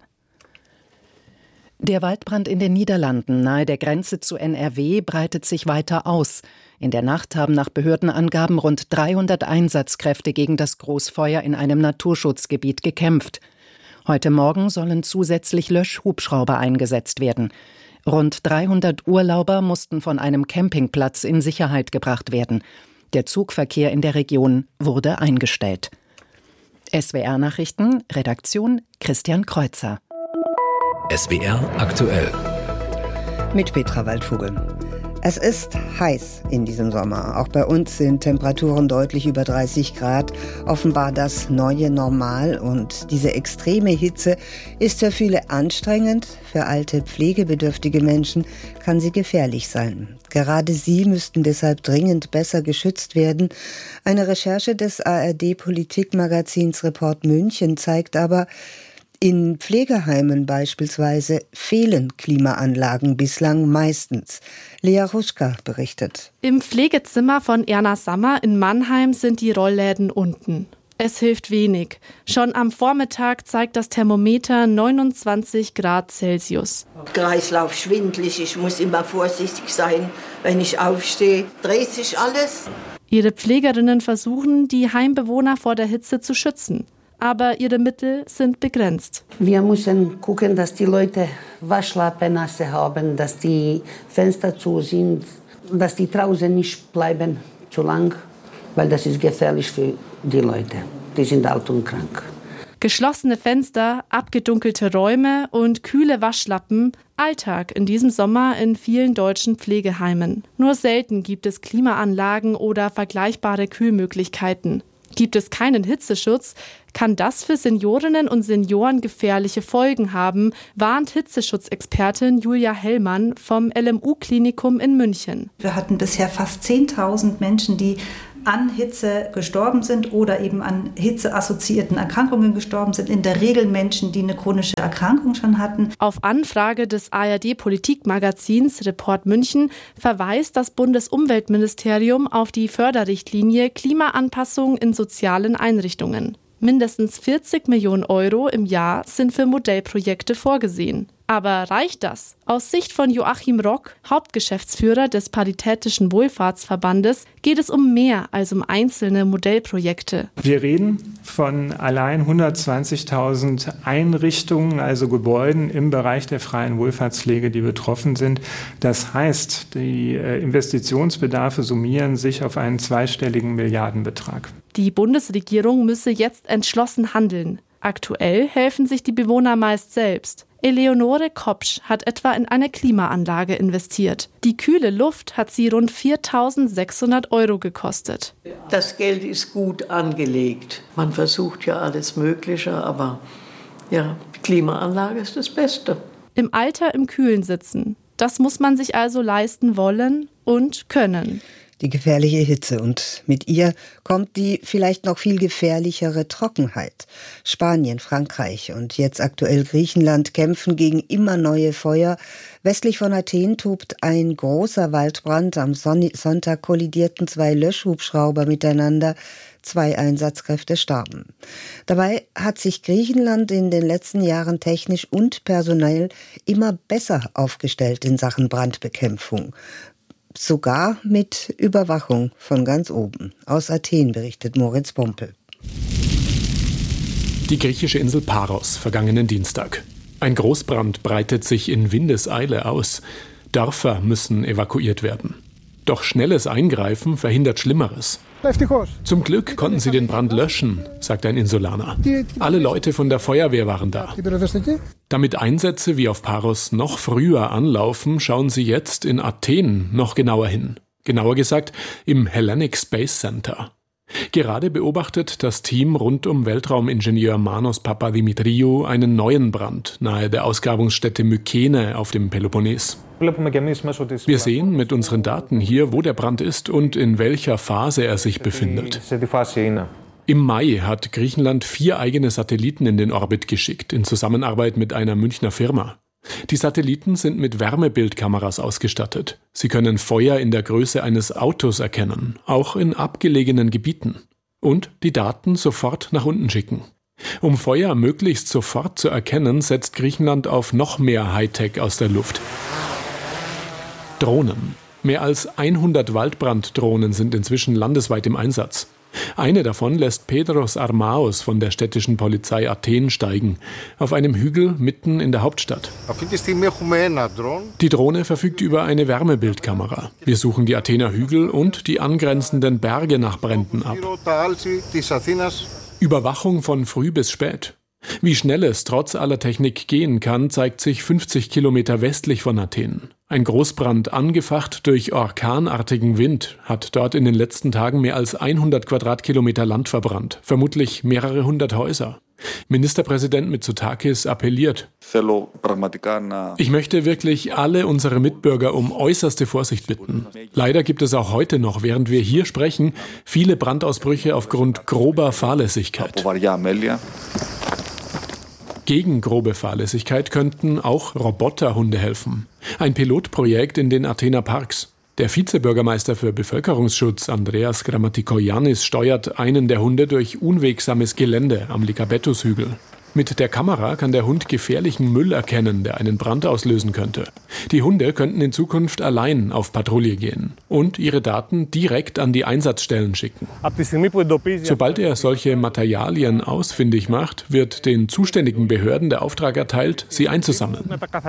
[SPEAKER 5] Der Waldbrand in den Niederlanden nahe der Grenze zu N R W breitet sich weiter aus. In der Nacht haben nach Behördenangaben rund dreihundert Einsatzkräfte gegen das Großfeuer in einem Naturschutzgebiet gekämpft. Heute Morgen sollen zusätzlich Löschhubschrauber eingesetzt werden. Rund dreihundert Urlauber mussten von einem Campingplatz in Sicherheit gebracht werden. Der Zugverkehr in der Region wurde eingestellt. S W R-Nachrichten, Redaktion Christian Kreuzer.
[SPEAKER 2] S W R aktuell.
[SPEAKER 9] Mit Petra Waldvogel. Es ist heiß in diesem Sommer. Auch bei uns sind Temperaturen deutlich über dreißig Grad. Offenbar das neue Normal. Und diese extreme Hitze ist für viele anstrengend. Für alte, pflegebedürftige Menschen kann sie gefährlich sein. Gerade sie müssten deshalb dringend besser geschützt werden. Eine Recherche des A R D-Politikmagazins Report München zeigt aber, In Pflegeheimen beispielsweise fehlen Klimaanlagen bislang meistens. Lea Ruschka berichtet.
[SPEAKER 6] Im Pflegezimmer von Erna Sammer in Mannheim sind die Rollläden unten. Es hilft wenig. Schon am Vormittag zeigt das Thermometer neunundzwanzig Grad Celsius.
[SPEAKER 12] Kreislauf schwindelig, ich muss immer vorsichtig sein, wenn ich aufstehe. Dreht sich alles.
[SPEAKER 6] Ihre Pflegerinnen versuchen, die Heimbewohner vor der Hitze zu schützen. Aber ihre Mittel sind begrenzt.
[SPEAKER 13] Wir müssen gucken, dass die Leute Waschlappen-Nasse haben, dass die Fenster zu sind, dass die draußen nicht bleiben zu lang, weil das ist gefährlich für die Leute. Die sind alt und krank.
[SPEAKER 6] Geschlossene Fenster, abgedunkelte Räume und kühle Waschlappen. Alltag in diesem Sommer in vielen deutschen Pflegeheimen. Nur selten gibt es Klimaanlagen oder vergleichbare Kühlmöglichkeiten. Gibt es keinen Hitzeschutz, kann das für Seniorinnen und Senioren gefährliche Folgen haben, warnt Hitzeschutzexpertin Julia Hellmann vom L M U-Klinikum in München.
[SPEAKER 14] Wir hatten bisher fast zehntausend Menschen, die an Hitze gestorben sind oder eben an hitzeassoziierten Erkrankungen gestorben sind. In der Regel Menschen, die eine chronische Erkrankung schon hatten.
[SPEAKER 6] Auf Anfrage des A R D-Politikmagazins Report München verweist das Bundesumweltministerium auf die Förderrichtlinie Klimaanpassung in sozialen Einrichtungen. Mindestens vierzig Millionen Euro im Jahr sind für Modellprojekte vorgesehen. Aber reicht das? Aus Sicht von Joachim Rock, Hauptgeschäftsführer des Paritätischen Wohlfahrtsverbandes, geht es um mehr als um einzelne Modellprojekte.
[SPEAKER 7] Wir reden von allein hundertzwanzigtausend Einrichtungen, also Gebäuden im Bereich der freien Wohlfahrtspflege, die betroffen sind. Das heißt, die Investitionsbedarfe summieren sich auf einen zweistelligen Milliardenbetrag.
[SPEAKER 6] Die Bundesregierung müsse jetzt entschlossen handeln. Aktuell helfen sich die Bewohner meist selbst. Eleonore Kopsch hat etwa in eine Klimaanlage investiert. Die kühle Luft hat sie rund viertausendsechshundert Euro gekostet.
[SPEAKER 15] Das Geld ist gut angelegt. Man versucht ja alles Mögliche, aber ja, die Klimaanlage ist das Beste.
[SPEAKER 6] Im Alter im Kühlen sitzen. Das muss man sich also leisten wollen und können.
[SPEAKER 9] Die gefährliche Hitze und mit ihr kommt die vielleicht noch viel gefährlichere Trockenheit. Spanien, Frankreich und jetzt aktuell Griechenland kämpfen gegen immer neue Feuer. Westlich von Athen tobt ein großer Waldbrand. Am Sonntag kollidierten zwei Löschhubschrauber miteinander. Zwei Einsatzkräfte starben. Dabei hat sich Griechenland in den letzten Jahren technisch und personell immer besser aufgestellt in Sachen Brandbekämpfung. Sogar mit Überwachung von ganz oben. Aus Athen berichtet Moritz Pompel.
[SPEAKER 25] Die griechische Insel Paros, vergangenen Dienstag. Ein Großbrand breitet sich in Windeseile aus. Dörfer müssen evakuiert werden. Doch schnelles Eingreifen verhindert Schlimmeres. Zum Glück konnten sie den Brand löschen, sagt ein Insulaner. Alle Leute von der Feuerwehr waren da. Damit Einsätze wie auf Paros noch früher anlaufen, schauen sie jetzt in Athen noch genauer hin. Genauer gesagt im Hellenic Space Center. Gerade beobachtet das Team rund um Weltraumingenieur Manos Papadimitriou einen neuen Brand nahe der Ausgrabungsstätte Mykene auf dem Peloponnes. Wir sehen mit unseren Daten hier, wo der Brand ist und in welcher Phase er sich befindet. Im Mai hat Griechenland vier eigene Satelliten in den Orbit geschickt, in Zusammenarbeit mit einer Münchner Firma. Die Satelliten sind mit Wärmebildkameras ausgestattet. Sie können Feuer in der Größe eines Autos erkennen, auch in abgelegenen Gebieten. Und die Daten sofort nach unten schicken. Um Feuer möglichst sofort zu erkennen, setzt Griechenland auf noch mehr Hightech aus der Luft. Drohnen. Mehr als hundert Waldbranddrohnen sind inzwischen landesweit im Einsatz. Eine davon lässt Pedros Armaos von der städtischen Polizei Athen steigen, auf einem Hügel mitten in der Hauptstadt. Die Drohne verfügt über eine Wärmebildkamera. Wir suchen die Athener Hügel und die angrenzenden Berge nach Bränden ab. Überwachung von früh bis spät. Wie schnell es trotz aller Technik gehen kann, zeigt sich fünfzig Kilometer westlich von Athen. Ein Großbrand, angefacht durch orkanartigen Wind, hat dort in den letzten Tagen mehr als hundert Quadratkilometer Land verbrannt, vermutlich mehrere hundert Häuser. Ministerpräsident Mitsotakis appelliert: Ich möchte wirklich alle unsere Mitbürger um äußerste Vorsicht bitten. Leider gibt es auch heute noch, während wir hier sprechen, viele Brandausbrüche aufgrund grober Fahrlässigkeit. Gegen grobe Fahrlässigkeit könnten auch Roboterhunde helfen. Ein Pilotprojekt in den Athener Parks. Der Vizebürgermeister für Bevölkerungsschutz Andreas Grammatikoyannis steuert einen der Hunde durch unwegsames Gelände am Lycabettus-Hügel. Mit der Kamera kann der Hund gefährlichen Müll erkennen, der einen Brand auslösen könnte. Die Hunde könnten in Zukunft allein auf Patrouille gehen und ihre Daten direkt an die Einsatzstellen schicken. Sobald er solche Materialien ausfindig macht, wird den zuständigen Behörden der Auftrag erteilt, sie einzusammeln.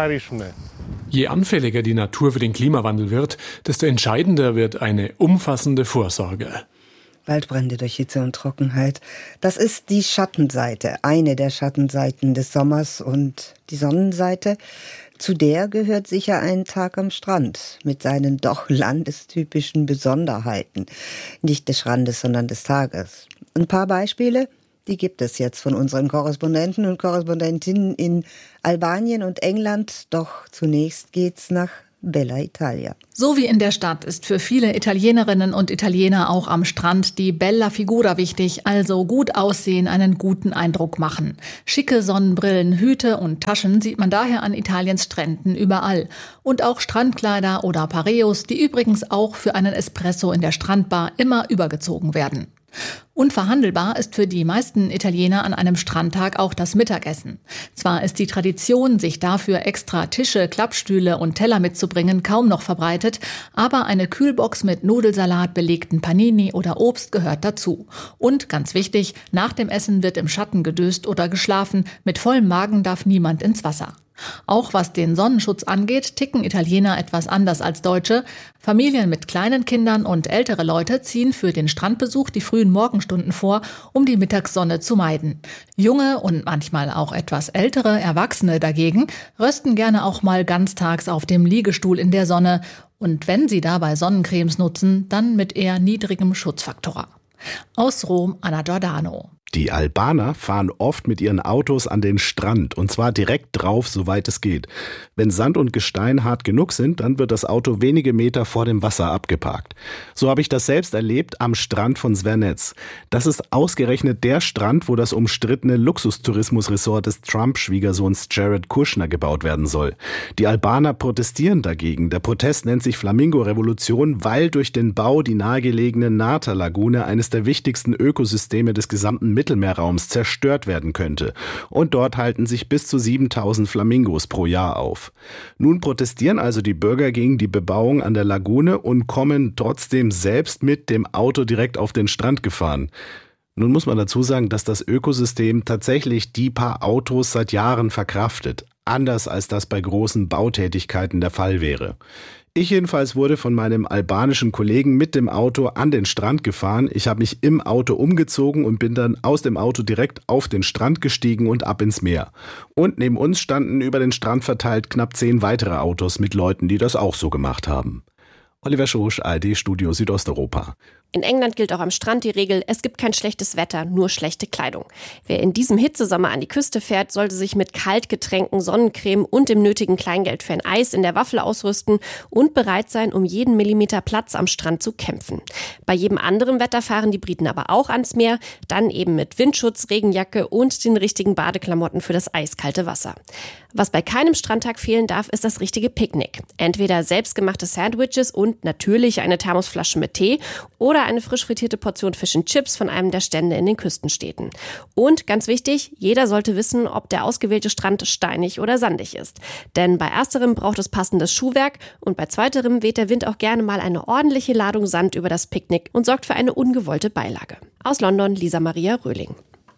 [SPEAKER 25] Je anfälliger die Natur für den Klimawandel wird, desto entscheidender wird eine umfassende Vorsorge.
[SPEAKER 9] Waldbrände durch Hitze und Trockenheit. Das ist die Schattenseite, eine der Schattenseiten des Sommers, und die Sonnenseite, zu der gehört sicher ein Tag am Strand mit seinen doch landestypischen Besonderheiten. Nicht des Strandes, sondern des Tages. Ein paar Beispiele, die gibt es jetzt von unseren Korrespondenten und Korrespondentinnen in Albanien und England. Doch zunächst geht's nach Bella Italia.
[SPEAKER 16] So wie in der Stadt ist für viele Italienerinnen und Italiener auch am Strand die Bella Figura wichtig, also gut aussehen, einen guten Eindruck machen. Schicke Sonnenbrillen, Hüte und Taschen sieht man daher an Italiens Stränden überall. Und auch Strandkleider oder Pareos, die übrigens auch für einen Espresso in der Strandbar immer übergezogen werden. Unverhandelbar ist für die meisten Italiener an einem Strandtag auch das Mittagessen. Zwar ist die Tradition, sich dafür extra Tische, Klappstühle und Teller mitzubringen, kaum noch verbreitet, aber eine Kühlbox mit Nudelsalat, belegten Panini oder Obst gehört dazu. Und ganz wichtig, nach dem Essen wird im Schatten gedöst oder geschlafen, mit vollem Magen darf niemand ins Wasser. Auch was den Sonnenschutz angeht, ticken Italiener etwas anders als Deutsche. Familien mit kleinen Kindern und ältere Leute ziehen für den Strandbesuch die frühen Morgenstunden vor, um die Mittagssonne zu meiden. Junge und manchmal auch etwas ältere Erwachsene dagegen rösten gerne auch mal ganztags auf dem Liegestuhl in der Sonne. Und wenn sie dabei Sonnencremes nutzen, dann mit eher niedrigem Schutzfaktor. Aus Rom, Anna Giordano.
[SPEAKER 17] Die Albaner fahren oft mit ihren Autos an den Strand, und zwar direkt drauf, soweit es geht. Wenn Sand und Gestein hart genug sind, dann wird das Auto wenige Meter vor dem Wasser abgeparkt. So habe ich das selbst erlebt am Strand von Zvernec. Das ist ausgerechnet der Strand, wo das umstrittene Luxustourismusresort des Trump-Schwiegersohns Jared Kushner gebaut werden soll. Die Albaner protestieren dagegen. Der Protest nennt sich Flamingo-Revolution, weil durch den Bau die nahegelegene Nata-Lagune, eines der wichtigsten Ökosysteme des gesamten Mittelmeerraums, zerstört werden könnte. Und dort halten sich bis zu siebentausend Flamingos pro Jahr auf. Nun protestieren also die Bürger gegen die Bebauung an der Lagune und kommen trotzdem selbst mit dem Auto direkt auf den Strand gefahren. Nun muss man dazu sagen, dass das Ökosystem tatsächlich die paar Autos seit Jahren verkraftet. Anders als das bei großen Bautätigkeiten der Fall wäre. Ich jedenfalls wurde von meinem albanischen Kollegen mit dem Auto an den Strand gefahren. Ich habe mich im Auto umgezogen und bin dann aus dem Auto direkt auf den Strand gestiegen und ab ins Meer. Und neben uns standen über den Strand verteilt knapp zehn weitere Autos mit Leuten, die das auch so gemacht haben. Oliver Schosch, A R D Studio Südosteuropa.
[SPEAKER 18] In England gilt auch am Strand die Regel, es gibt kein schlechtes Wetter, nur schlechte Kleidung. Wer in diesem Hitzesommer an die Küste fährt, sollte sich mit Kaltgetränken, Sonnencreme und dem nötigen Kleingeld für ein Eis in der Waffel ausrüsten und bereit sein, um jeden Millimeter Platz am Strand zu kämpfen. Bei jedem anderen Wetter fahren die Briten aber auch ans Meer, dann eben mit Windschutz, Regenjacke und den richtigen Badeklamotten für das eiskalte Wasser. Was bei keinem Strandtag fehlen darf, ist das richtige Picknick. Entweder selbstgemachte Sandwiches und natürlich eine Thermosflasche mit Tee oder eine frisch frittierte Portion Fish and Chips von einem der Stände in den Küstenstädten. Und ganz wichtig, jeder sollte wissen, ob der ausgewählte Strand steinig oder sandig ist. Denn bei ersterem braucht es passendes Schuhwerk und bei zweiterem weht der Wind auch gerne mal eine ordentliche Ladung Sand über das Picknick und sorgt für eine ungewollte Beilage. Aus London, Lisa Maria Röhling.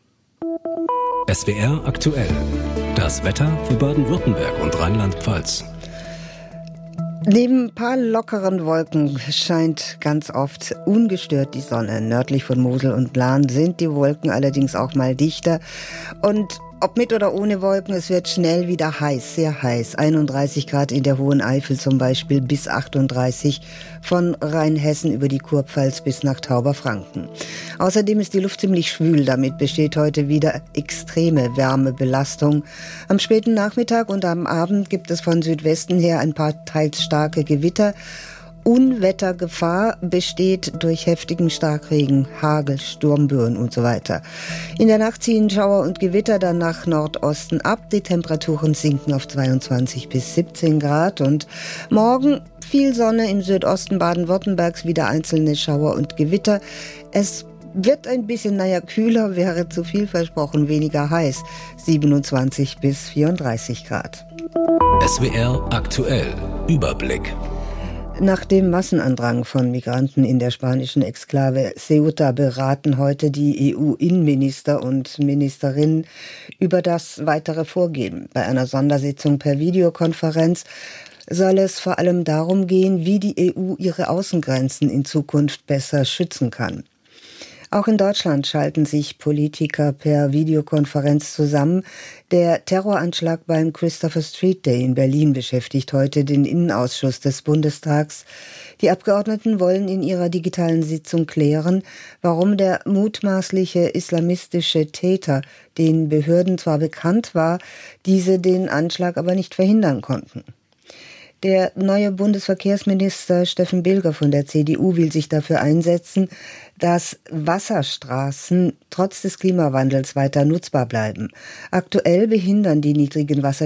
[SPEAKER 2] S W R aktuell. Das Wetter für Baden-Württemberg und Rheinland-Pfalz.
[SPEAKER 9] Neben ein paar lockeren Wolken scheint ganz oft ungestört die Sonne. Nördlich von Mosel und Lahn sind die Wolken allerdings auch mal dichter. Und ob mit oder ohne Wolken, es wird schnell wieder heiß, sehr heiß. einunddreißig Grad in der Hohen Eifel zum Beispiel bis achtunddreißig, von Rheinhessen über die Kurpfalz bis nach Tauberfranken. Außerdem ist die Luft ziemlich schwül, damit besteht heute wieder extreme Wärmebelastung. Am späten Nachmittag und am Abend gibt es von Südwesten her ein paar teils starke Gewitter. Unwettergefahr besteht durch heftigen Starkregen, Hagel, Sturmböen und so weiter. In der Nacht ziehen Schauer und Gewitter dann nach Nordosten ab. Die Temperaturen sinken auf zweiundzwanzig bis siebzehn Grad und morgen viel Sonne im Südosten Baden-Württembergs, wieder einzelne Schauer und Gewitter. Es wird ein bisschen, naja, kühler, wäre zu viel versprochen, weniger heiß, siebenundzwanzig bis vierunddreißig Grad.
[SPEAKER 2] S W R aktuell Überblick.
[SPEAKER 9] Nach dem Massenandrang von Migranten in der spanischen Exklave Ceuta beraten heute die E U-Innenminister und Ministerinnen über das weitere Vorgehen. Bei einer Sondersitzung per Videokonferenz soll es vor allem darum gehen, wie die E U ihre Außengrenzen in Zukunft besser schützen kann. Auch in Deutschland schalten sich Politiker per Videokonferenz zusammen. Der Terroranschlag beim Christopher Street Day in Berlin beschäftigt heute den Innenausschuss des Bundestags. Die Abgeordneten wollen in ihrer digitalen Sitzung klären, warum der mutmaßliche islamistische Täter den Behörden zwar bekannt war, diese den Anschlag aber nicht verhindern konnten. Der neue Bundesverkehrsminister Steffen Bilger von der C D U will sich dafür einsetzen, dass Wasserstraßen trotz des Klimawandels weiter nutzbar bleiben. Aktuell behindern die niedrigen Wasser